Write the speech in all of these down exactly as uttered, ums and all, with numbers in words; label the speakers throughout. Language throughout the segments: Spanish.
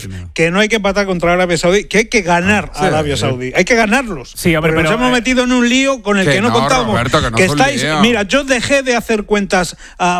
Speaker 1: que no hay que empatar contra Arabia Saudí, que hay que ganar
Speaker 2: sí,
Speaker 1: a Arabia
Speaker 2: sí.
Speaker 1: Saudí. Hay que ganarlos.
Speaker 3: Sí, hombre,
Speaker 1: pero,
Speaker 3: pero
Speaker 1: nos hemos
Speaker 3: eh,
Speaker 1: metido en un lío con el que,
Speaker 2: que
Speaker 1: no,
Speaker 2: no,
Speaker 1: contábamos.
Speaker 2: Roberto, que no
Speaker 1: que
Speaker 2: es un
Speaker 1: estáis,
Speaker 2: lío.
Speaker 1: mira, yo dejé de hacer cuentas a,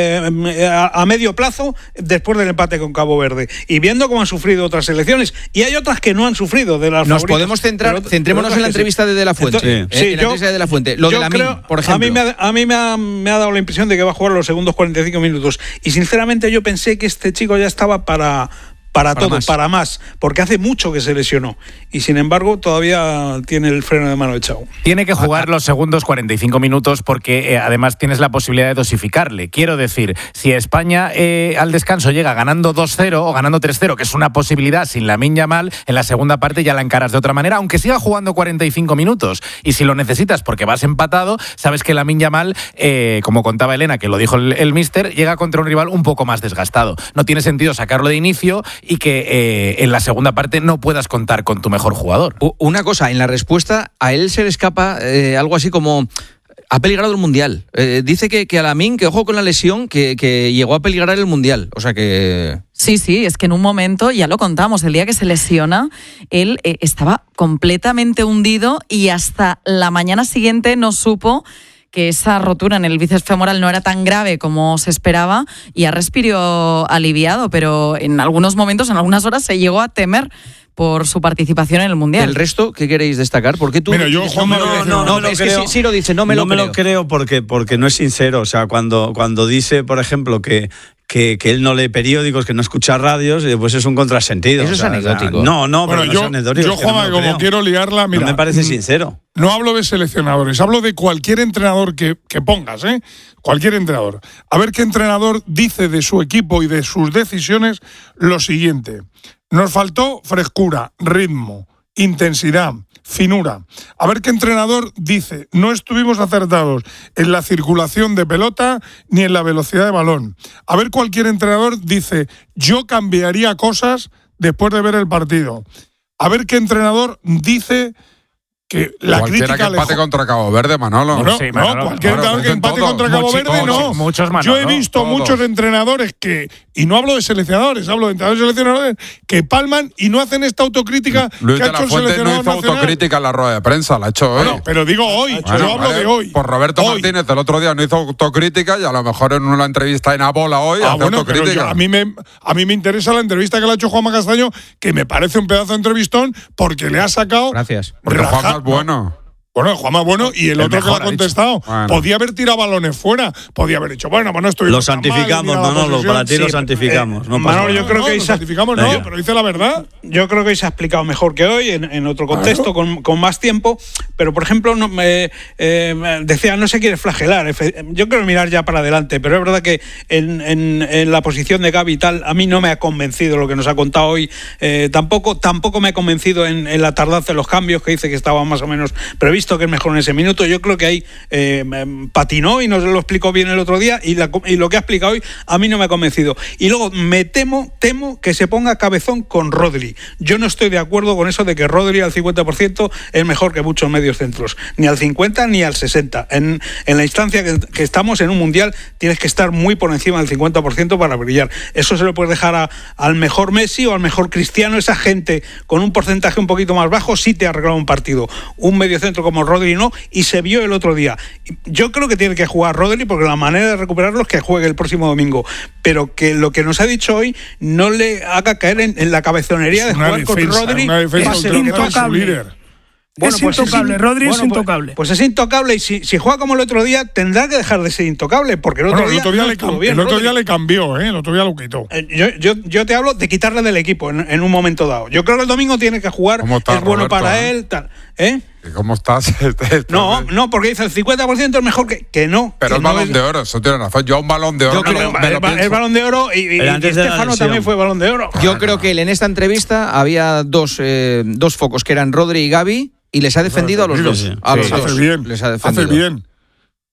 Speaker 1: a, a, a medio plazo después del empate con Cabo Verde y viendo cómo han sufrido otras selecciones, y hay otras que no han sufrido de las
Speaker 4: Nos
Speaker 1: favoritas,
Speaker 4: podemos centrar,
Speaker 1: pero,
Speaker 4: centrémonos
Speaker 1: pero
Speaker 4: en la entrevista
Speaker 1: sí.
Speaker 4: de De La Fuente.
Speaker 1: Entonces,
Speaker 4: sí,
Speaker 1: sí,
Speaker 4: en la
Speaker 1: yo,
Speaker 4: entrevista de De La Fuente. Lo
Speaker 1: yo
Speaker 4: de la
Speaker 1: creo,
Speaker 4: Min, por ejemplo.
Speaker 1: A mí, me ha, a mí me, ha, me ha dado la impresión de que va a jugar los segundos cuarenta y cinco minutos. Y sinceramente yo pensé que este chico ya estaba para... Para, para todo, más. para más, porque hace mucho que se lesionó y sin embargo todavía tiene el freno de mano echado.
Speaker 3: Tiene que jugar los segundos cuarenta y cinco minutos porque eh, además tienes la posibilidad de dosificarle. Quiero decir, si España eh, al descanso llega ganando dos cero o ganando tres cero, que es una posibilidad sin Lamine Yamal, en la segunda parte ya la encaras de otra manera, aunque siga jugando cuarenta y cinco minutos. Y si lo necesitas porque vas empatado, sabes que Lamine Yamal, eh, como contaba Elena, que lo dijo el, el míster, llega contra un rival un poco más desgastado. No tiene sentido sacarlo de inicio y que eh, en la segunda parte no puedas contar con tu mejor jugador.
Speaker 4: Una cosa, en la respuesta a él se le escapa eh, algo así como ha peligrado el Mundial. Eh, dice que, que a Lamine, que ojo con la lesión, que, que llegó a peligrar el Mundial. O sea que...
Speaker 5: Sí, sí, es que en un momento, ya lo contamos, el día que se lesiona, él eh, estaba completamente hundido y hasta la mañana siguiente no supo que esa rotura en el bíceps femoral no era tan grave como se esperaba y ha respirado aliviado, pero en algunos momentos, en algunas horas, se llegó a temer por su participación en el Mundial.
Speaker 4: ¿El resto qué queréis destacar? Porque tú...
Speaker 6: Mira, yo, Juan,
Speaker 4: no,
Speaker 6: no,
Speaker 4: no,
Speaker 6: no,
Speaker 4: no,
Speaker 6: no
Speaker 4: es
Speaker 6: creo,
Speaker 4: que sí, sí lo dice, no me
Speaker 6: no
Speaker 4: lo
Speaker 6: me
Speaker 4: creo.
Speaker 6: lo creo porque, porque no es sincero. O sea, cuando, cuando dice, por ejemplo, que... Que, que él no lee periódicos, que no escucha radios, pues es un contrasentido.
Speaker 4: Eso
Speaker 6: o sea,
Speaker 4: es anecdótico.
Speaker 6: O sea, no, no,
Speaker 7: bueno,
Speaker 6: pero
Speaker 7: yo,
Speaker 6: no es anecdótico.
Speaker 7: yo,
Speaker 6: es que
Speaker 7: Juanma,
Speaker 6: no me
Speaker 7: como
Speaker 6: creo.
Speaker 7: quiero liarla, mira.
Speaker 6: No me parece sincero.
Speaker 7: No hablo de seleccionadores, hablo de cualquier entrenador que, que pongas, ¿eh? Cualquier entrenador. A ver qué entrenador dice de su equipo y de sus decisiones lo siguiente. Nos faltó frescura, ritmo, intensidad, finura. A ver qué entrenador dice, no estuvimos acertados en la circulación de pelota ni en la velocidad de balón. A ver cualquier entrenador dice, yo cambiaría cosas después de ver el partido. A ver qué entrenador dice que la
Speaker 2: cualquiera
Speaker 7: crítica
Speaker 2: que empate
Speaker 7: le...
Speaker 2: contra Cabo Verde, Manolo.
Speaker 7: No,
Speaker 3: sí,
Speaker 7: no,
Speaker 3: Manolo.
Speaker 7: cualquier
Speaker 2: Claro,
Speaker 7: entrenador que empate
Speaker 2: todos.
Speaker 7: contra Cabo
Speaker 2: Muchi-
Speaker 7: Verde, no.
Speaker 3: muchos, muchos Manolo,
Speaker 7: Yo he visto
Speaker 2: todos.
Speaker 7: muchos entrenadores que, y no hablo de seleccionadores, hablo de entrenadores seleccionadores, que palman y no hacen esta autocrítica
Speaker 2: Luis
Speaker 7: que ha
Speaker 2: de
Speaker 7: hecho
Speaker 2: la
Speaker 7: el
Speaker 2: Fuente no
Speaker 7: seleccionador
Speaker 2: hizo
Speaker 7: nacional.
Speaker 2: autocrítica en la rueda de prensa, la ha hecho hoy.
Speaker 7: Bueno, pero digo hoy,
Speaker 2: Bueno,
Speaker 7: yo hablo
Speaker 2: vale,
Speaker 7: de hoy.
Speaker 2: Por Roberto
Speaker 7: Hoy.
Speaker 2: Martínez el otro día no hizo autocrítica y a lo mejor en una entrevista en Abola hoy
Speaker 7: Ah,
Speaker 2: hace
Speaker 7: bueno, pero
Speaker 2: autocrítica.
Speaker 7: yo- a, mí me, a mí me interesa la entrevista que le ha hecho Juanma Castaño, que me parece un pedazo de entrevistón, porque le ha sacado...
Speaker 4: Gracias.
Speaker 2: Porque
Speaker 7: raja-
Speaker 2: Juanma es bueno.
Speaker 7: Bueno, Juanma bueno, y el,
Speaker 3: El
Speaker 7: otro
Speaker 3: mejor
Speaker 7: que le ha
Speaker 3: ha dicho.
Speaker 7: contestado,
Speaker 2: Bueno.
Speaker 7: podía haber tirado balones fuera, podía haber dicho, bueno, bueno, estuvimos
Speaker 6: Lo
Speaker 7: tan mal,
Speaker 6: santificamos,
Speaker 7: mira la
Speaker 6: Manolo,
Speaker 7: posesión.
Speaker 6: para ti lo
Speaker 7: Sí,
Speaker 6: santificamos.
Speaker 1: eh,
Speaker 6: no pasa
Speaker 1: Manolo,
Speaker 6: nada.
Speaker 1: yo creo
Speaker 7: no,
Speaker 1: que
Speaker 7: lo
Speaker 1: esa-
Speaker 7: santificamos, no,
Speaker 6: Venga.
Speaker 7: pero dice la verdad.
Speaker 1: Yo creo que hoy se ha explicado mejor que hoy, en, en otro contexto, con, con más tiempo, pero por ejemplo, no, me, eh, decía, no se quiere flagelar, Efe- yo quiero mirar ya para adelante, pero es verdad que en, en, en la posición de Gavi y tal, a mí no me ha convencido lo que nos ha contado hoy, eh, tampoco, tampoco me ha convencido en, en la tardanza de los cambios, que dice que estaba más o menos previsto, que es mejor en ese minuto. Yo creo que ahí eh, patinó y nos lo explicó bien el otro día, y, la, y lo que ha explicado hoy a mí no me ha convencido. Y luego me temo, temo que se ponga cabezón con Rodri. Yo no estoy de acuerdo con eso de que Rodri al cincuenta por ciento es mejor que muchos medios centros, ni al cincuenta ni al sesenta. En, en la instancia que, que estamos en un mundial tienes que estar muy por encima del cincuenta por ciento para brillar. Eso se lo puedes dejar a, al mejor Messi o al mejor Cristiano. Esa gente con un porcentaje un poquito más bajo sí te ha arreglado un partido. Un medio centro como Rodri no, y se vio el otro día. Yo creo que tiene que jugar Rodri, porque la manera de recuperarlo es que juegue el próximo domingo, pero que lo que nos ha dicho hoy no le haga caer en, en la cabezonería de
Speaker 7: Una
Speaker 1: jugar con
Speaker 7: defensa,
Speaker 1: Rodri.
Speaker 7: una defensa
Speaker 1: pase
Speaker 7: ultra-
Speaker 1: lo que pase.
Speaker 8: intocable.
Speaker 7: su líder.
Speaker 1: Bueno,
Speaker 8: es
Speaker 1: pues
Speaker 8: intocable,
Speaker 1: es-
Speaker 8: Rodri
Speaker 1: bueno,
Speaker 8: es
Speaker 1: pues-
Speaker 8: intocable.
Speaker 1: Pues, es intocable, y si, si juega como el otro día, tendrá que dejar de ser intocable, porque el otro
Speaker 7: Bueno, el
Speaker 1: día,
Speaker 7: otro día,
Speaker 1: no
Speaker 7: le,
Speaker 1: estuvo
Speaker 7: cam-
Speaker 1: bien,
Speaker 7: el otro
Speaker 1: Rodri.
Speaker 7: día le cambió, ¿eh? El otro día lo quitó.
Speaker 1: Eh, Yo, yo, yo te hablo de quitarle del equipo en, en un momento dado. Yo creo que el domingo tiene que jugar,
Speaker 2: ¿Cómo está,
Speaker 1: es bueno
Speaker 2: Roberto,
Speaker 1: para
Speaker 2: eh?
Speaker 1: él. Tal. ¿Eh?
Speaker 2: ¿Y ¿Cómo estás?
Speaker 1: No, no, porque dice el cincuenta por ciento es mejor que, que no.
Speaker 2: Pero
Speaker 1: que
Speaker 2: el
Speaker 1: no
Speaker 2: balón
Speaker 1: es-
Speaker 2: de oro, eso tiene razón. Yo un balón de oro
Speaker 4: Yo
Speaker 2: no
Speaker 4: creo-
Speaker 2: me, me
Speaker 1: el,
Speaker 2: lo
Speaker 1: ba- el
Speaker 2: pienso.
Speaker 1: balón de oro, y, y,
Speaker 6: Pero
Speaker 1: y
Speaker 6: antes de la
Speaker 1: Estefano
Speaker 6: lesión.
Speaker 1: también fue balón de oro.
Speaker 4: Yo creo que él en esta entrevista había dos, eh, dos focos, que eran Rodri y Gavi, y les ha defendido a los
Speaker 6: Sí,
Speaker 4: dos.
Speaker 6: sí.
Speaker 4: A los
Speaker 7: Hace
Speaker 4: dos.
Speaker 7: bien,
Speaker 4: Les ha
Speaker 7: hace
Speaker 4: defendido.
Speaker 7: bien.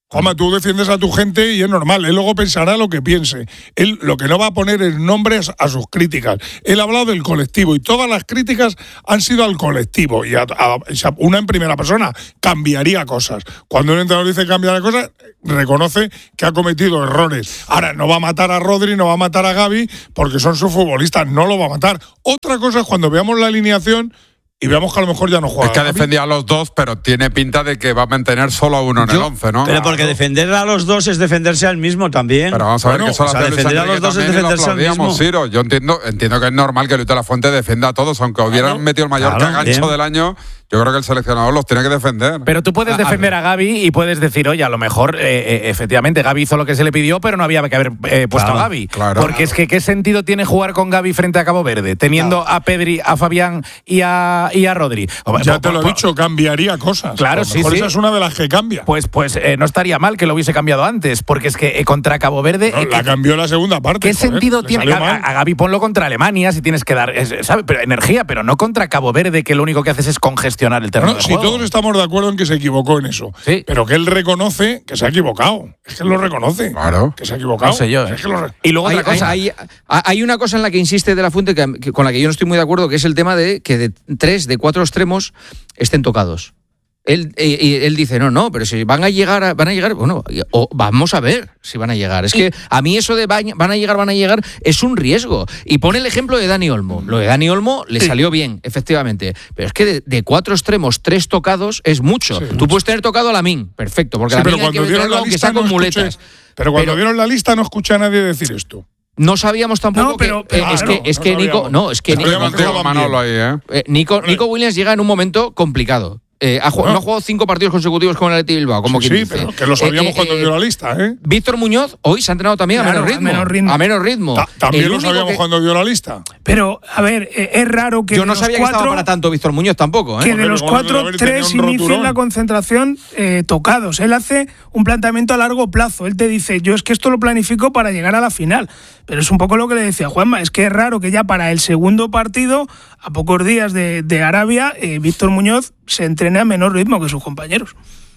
Speaker 7: Juanma, tú defiendes a tu gente y es normal. Él luego pensará lo que piense. Él lo que no va a poner es nombres a sus críticas. Él ha hablado del colectivo y todas las críticas han sido al colectivo. Y a, a, una en primera persona cambiaría cosas. Cuando un entrenador dice cambiar cosas, reconoce que ha cometido errores. Ahora, no va a matar a Rodri, no va a matar a Gavi, porque son sus futbolistas. No lo va a matar. Otra cosa es cuando veamos la alineación y veamos que a lo mejor ya no juega.
Speaker 2: Es que defendía a los dos, pero tiene pinta de que va a mantener solo a uno en Yo, el once, ¿no?
Speaker 6: Pero porque defender a los dos es defenderse al mismo también.
Speaker 2: Pero vamos a ver
Speaker 6: bueno,
Speaker 2: que solo
Speaker 6: o sea, defender a los dos es defenderse al mismo.
Speaker 2: Ciro. Yo entiendo, entiendo que es normal que Luis de la Fuente defienda a todos, aunque hubieran claro, metido el mayor claro, cagancho bien. del año. Yo creo que el seleccionador los tiene que defender.
Speaker 3: Pero tú puedes defender a Gavi y puedes decir, oye, a lo mejor, eh, eh, efectivamente, Gavi hizo lo que se le pidió, pero no había que haber eh, puesto
Speaker 2: claro,
Speaker 3: a Gavi.
Speaker 2: Claro.
Speaker 3: Porque es que, ¿qué sentido tiene jugar con Gavi frente a Cabo Verde? Teniendo claro. a Pedri, a Fabián y a, y a Rodri.
Speaker 7: Ya te lo he dicho, cambiaría cosas.
Speaker 3: Claro, sí, sí.
Speaker 7: Esa es una de las que cambia.
Speaker 3: Pues, pues eh, no estaría mal que lo hubiese cambiado antes, porque es que eh, contra Cabo Verde…
Speaker 7: No,
Speaker 3: eh,
Speaker 7: la cambió la segunda parte.
Speaker 3: ¿Qué
Speaker 7: joder,
Speaker 3: sentido tiene? A, a Gavi ponlo contra Alemania si tienes que dar ¿sabes? Pero energía, pero no contra Cabo Verde, que lo único que haces es congestionar el terreno.
Speaker 7: No, si todos estamos de acuerdo en que se equivocó en eso,
Speaker 3: sí.
Speaker 7: pero que él reconoce que se ha equivocado. Es que él lo reconoce.
Speaker 2: Claro.
Speaker 7: Que se ha equivocado.
Speaker 3: No sé yo. ¿eh?
Speaker 7: Es que lo re-
Speaker 3: y luego
Speaker 4: hay,
Speaker 3: otra cosa.
Speaker 4: Hay, hay, hay una cosa en la que insiste De la Fuente que, que, con la que yo no estoy muy de acuerdo, que es el tema de que de tres de cuatro extremos estén tocados. Él, eh, él dice, no, no, pero si van a llegar, a, van a llegar, bueno, o vamos a ver si van a llegar. Es que a mí eso de van a llegar, van a llegar, es un riesgo. Y pone el ejemplo de Dani Olmo. Lo de Dani Olmo le salió bien, efectivamente. Pero es que de, de cuatro extremos, tres tocados es mucho. Sí, Tú mucho. puedes tener tocado a Lamine, perfecto, porque
Speaker 7: sí,
Speaker 4: Lamine hay que meterlo aunque sea con
Speaker 7: no
Speaker 4: muletas.
Speaker 7: Escuché, pero cuando pero, vieron la lista no escuché a nadie decir esto.
Speaker 4: No sabíamos tampoco
Speaker 8: no, pero,
Speaker 4: que,
Speaker 8: pero,
Speaker 4: eh, es
Speaker 8: claro,
Speaker 4: que es
Speaker 7: no
Speaker 4: que Nico, no, es que Nico,
Speaker 2: Manolo ahí, ¿eh?
Speaker 4: Eh, Nico, Nico Williams llega en un momento complicado. Eh, ha, no. no ha jugado cinco partidos consecutivos con el Athletic Bilbao, como
Speaker 7: sí,
Speaker 4: quien
Speaker 7: sí,
Speaker 4: dice.
Speaker 7: pero que lo sabíamos eh, cuando
Speaker 4: eh,
Speaker 7: dio la lista, ¿eh?
Speaker 4: Víctor Muñoz hoy se ha entrenado también claro, a, menos ritmo, a menos ritmo. A menos ritmo.
Speaker 7: Ta- también el lo sabíamos que... cuando dio la lista.
Speaker 8: Pero, a ver, eh, es raro que
Speaker 4: Yo no
Speaker 8: de
Speaker 4: sabía
Speaker 8: los cuatro,
Speaker 4: que estaba para tanto Víctor Muñoz tampoco, ¿eh?
Speaker 8: Que de los cuatro, tres inicien la concentración eh, tocados. Él hace un planteamiento a largo plazo. Él te dice, yo es que esto lo planifico para llegar a la final. Pero es un poco lo que le decía Juanma, es que es raro que ya para el segundo partido, a pocos días de, de Arabia, eh, Víctor Muñoz se entrene a menor ritmo que sus compañeros.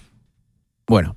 Speaker 4: Bueno,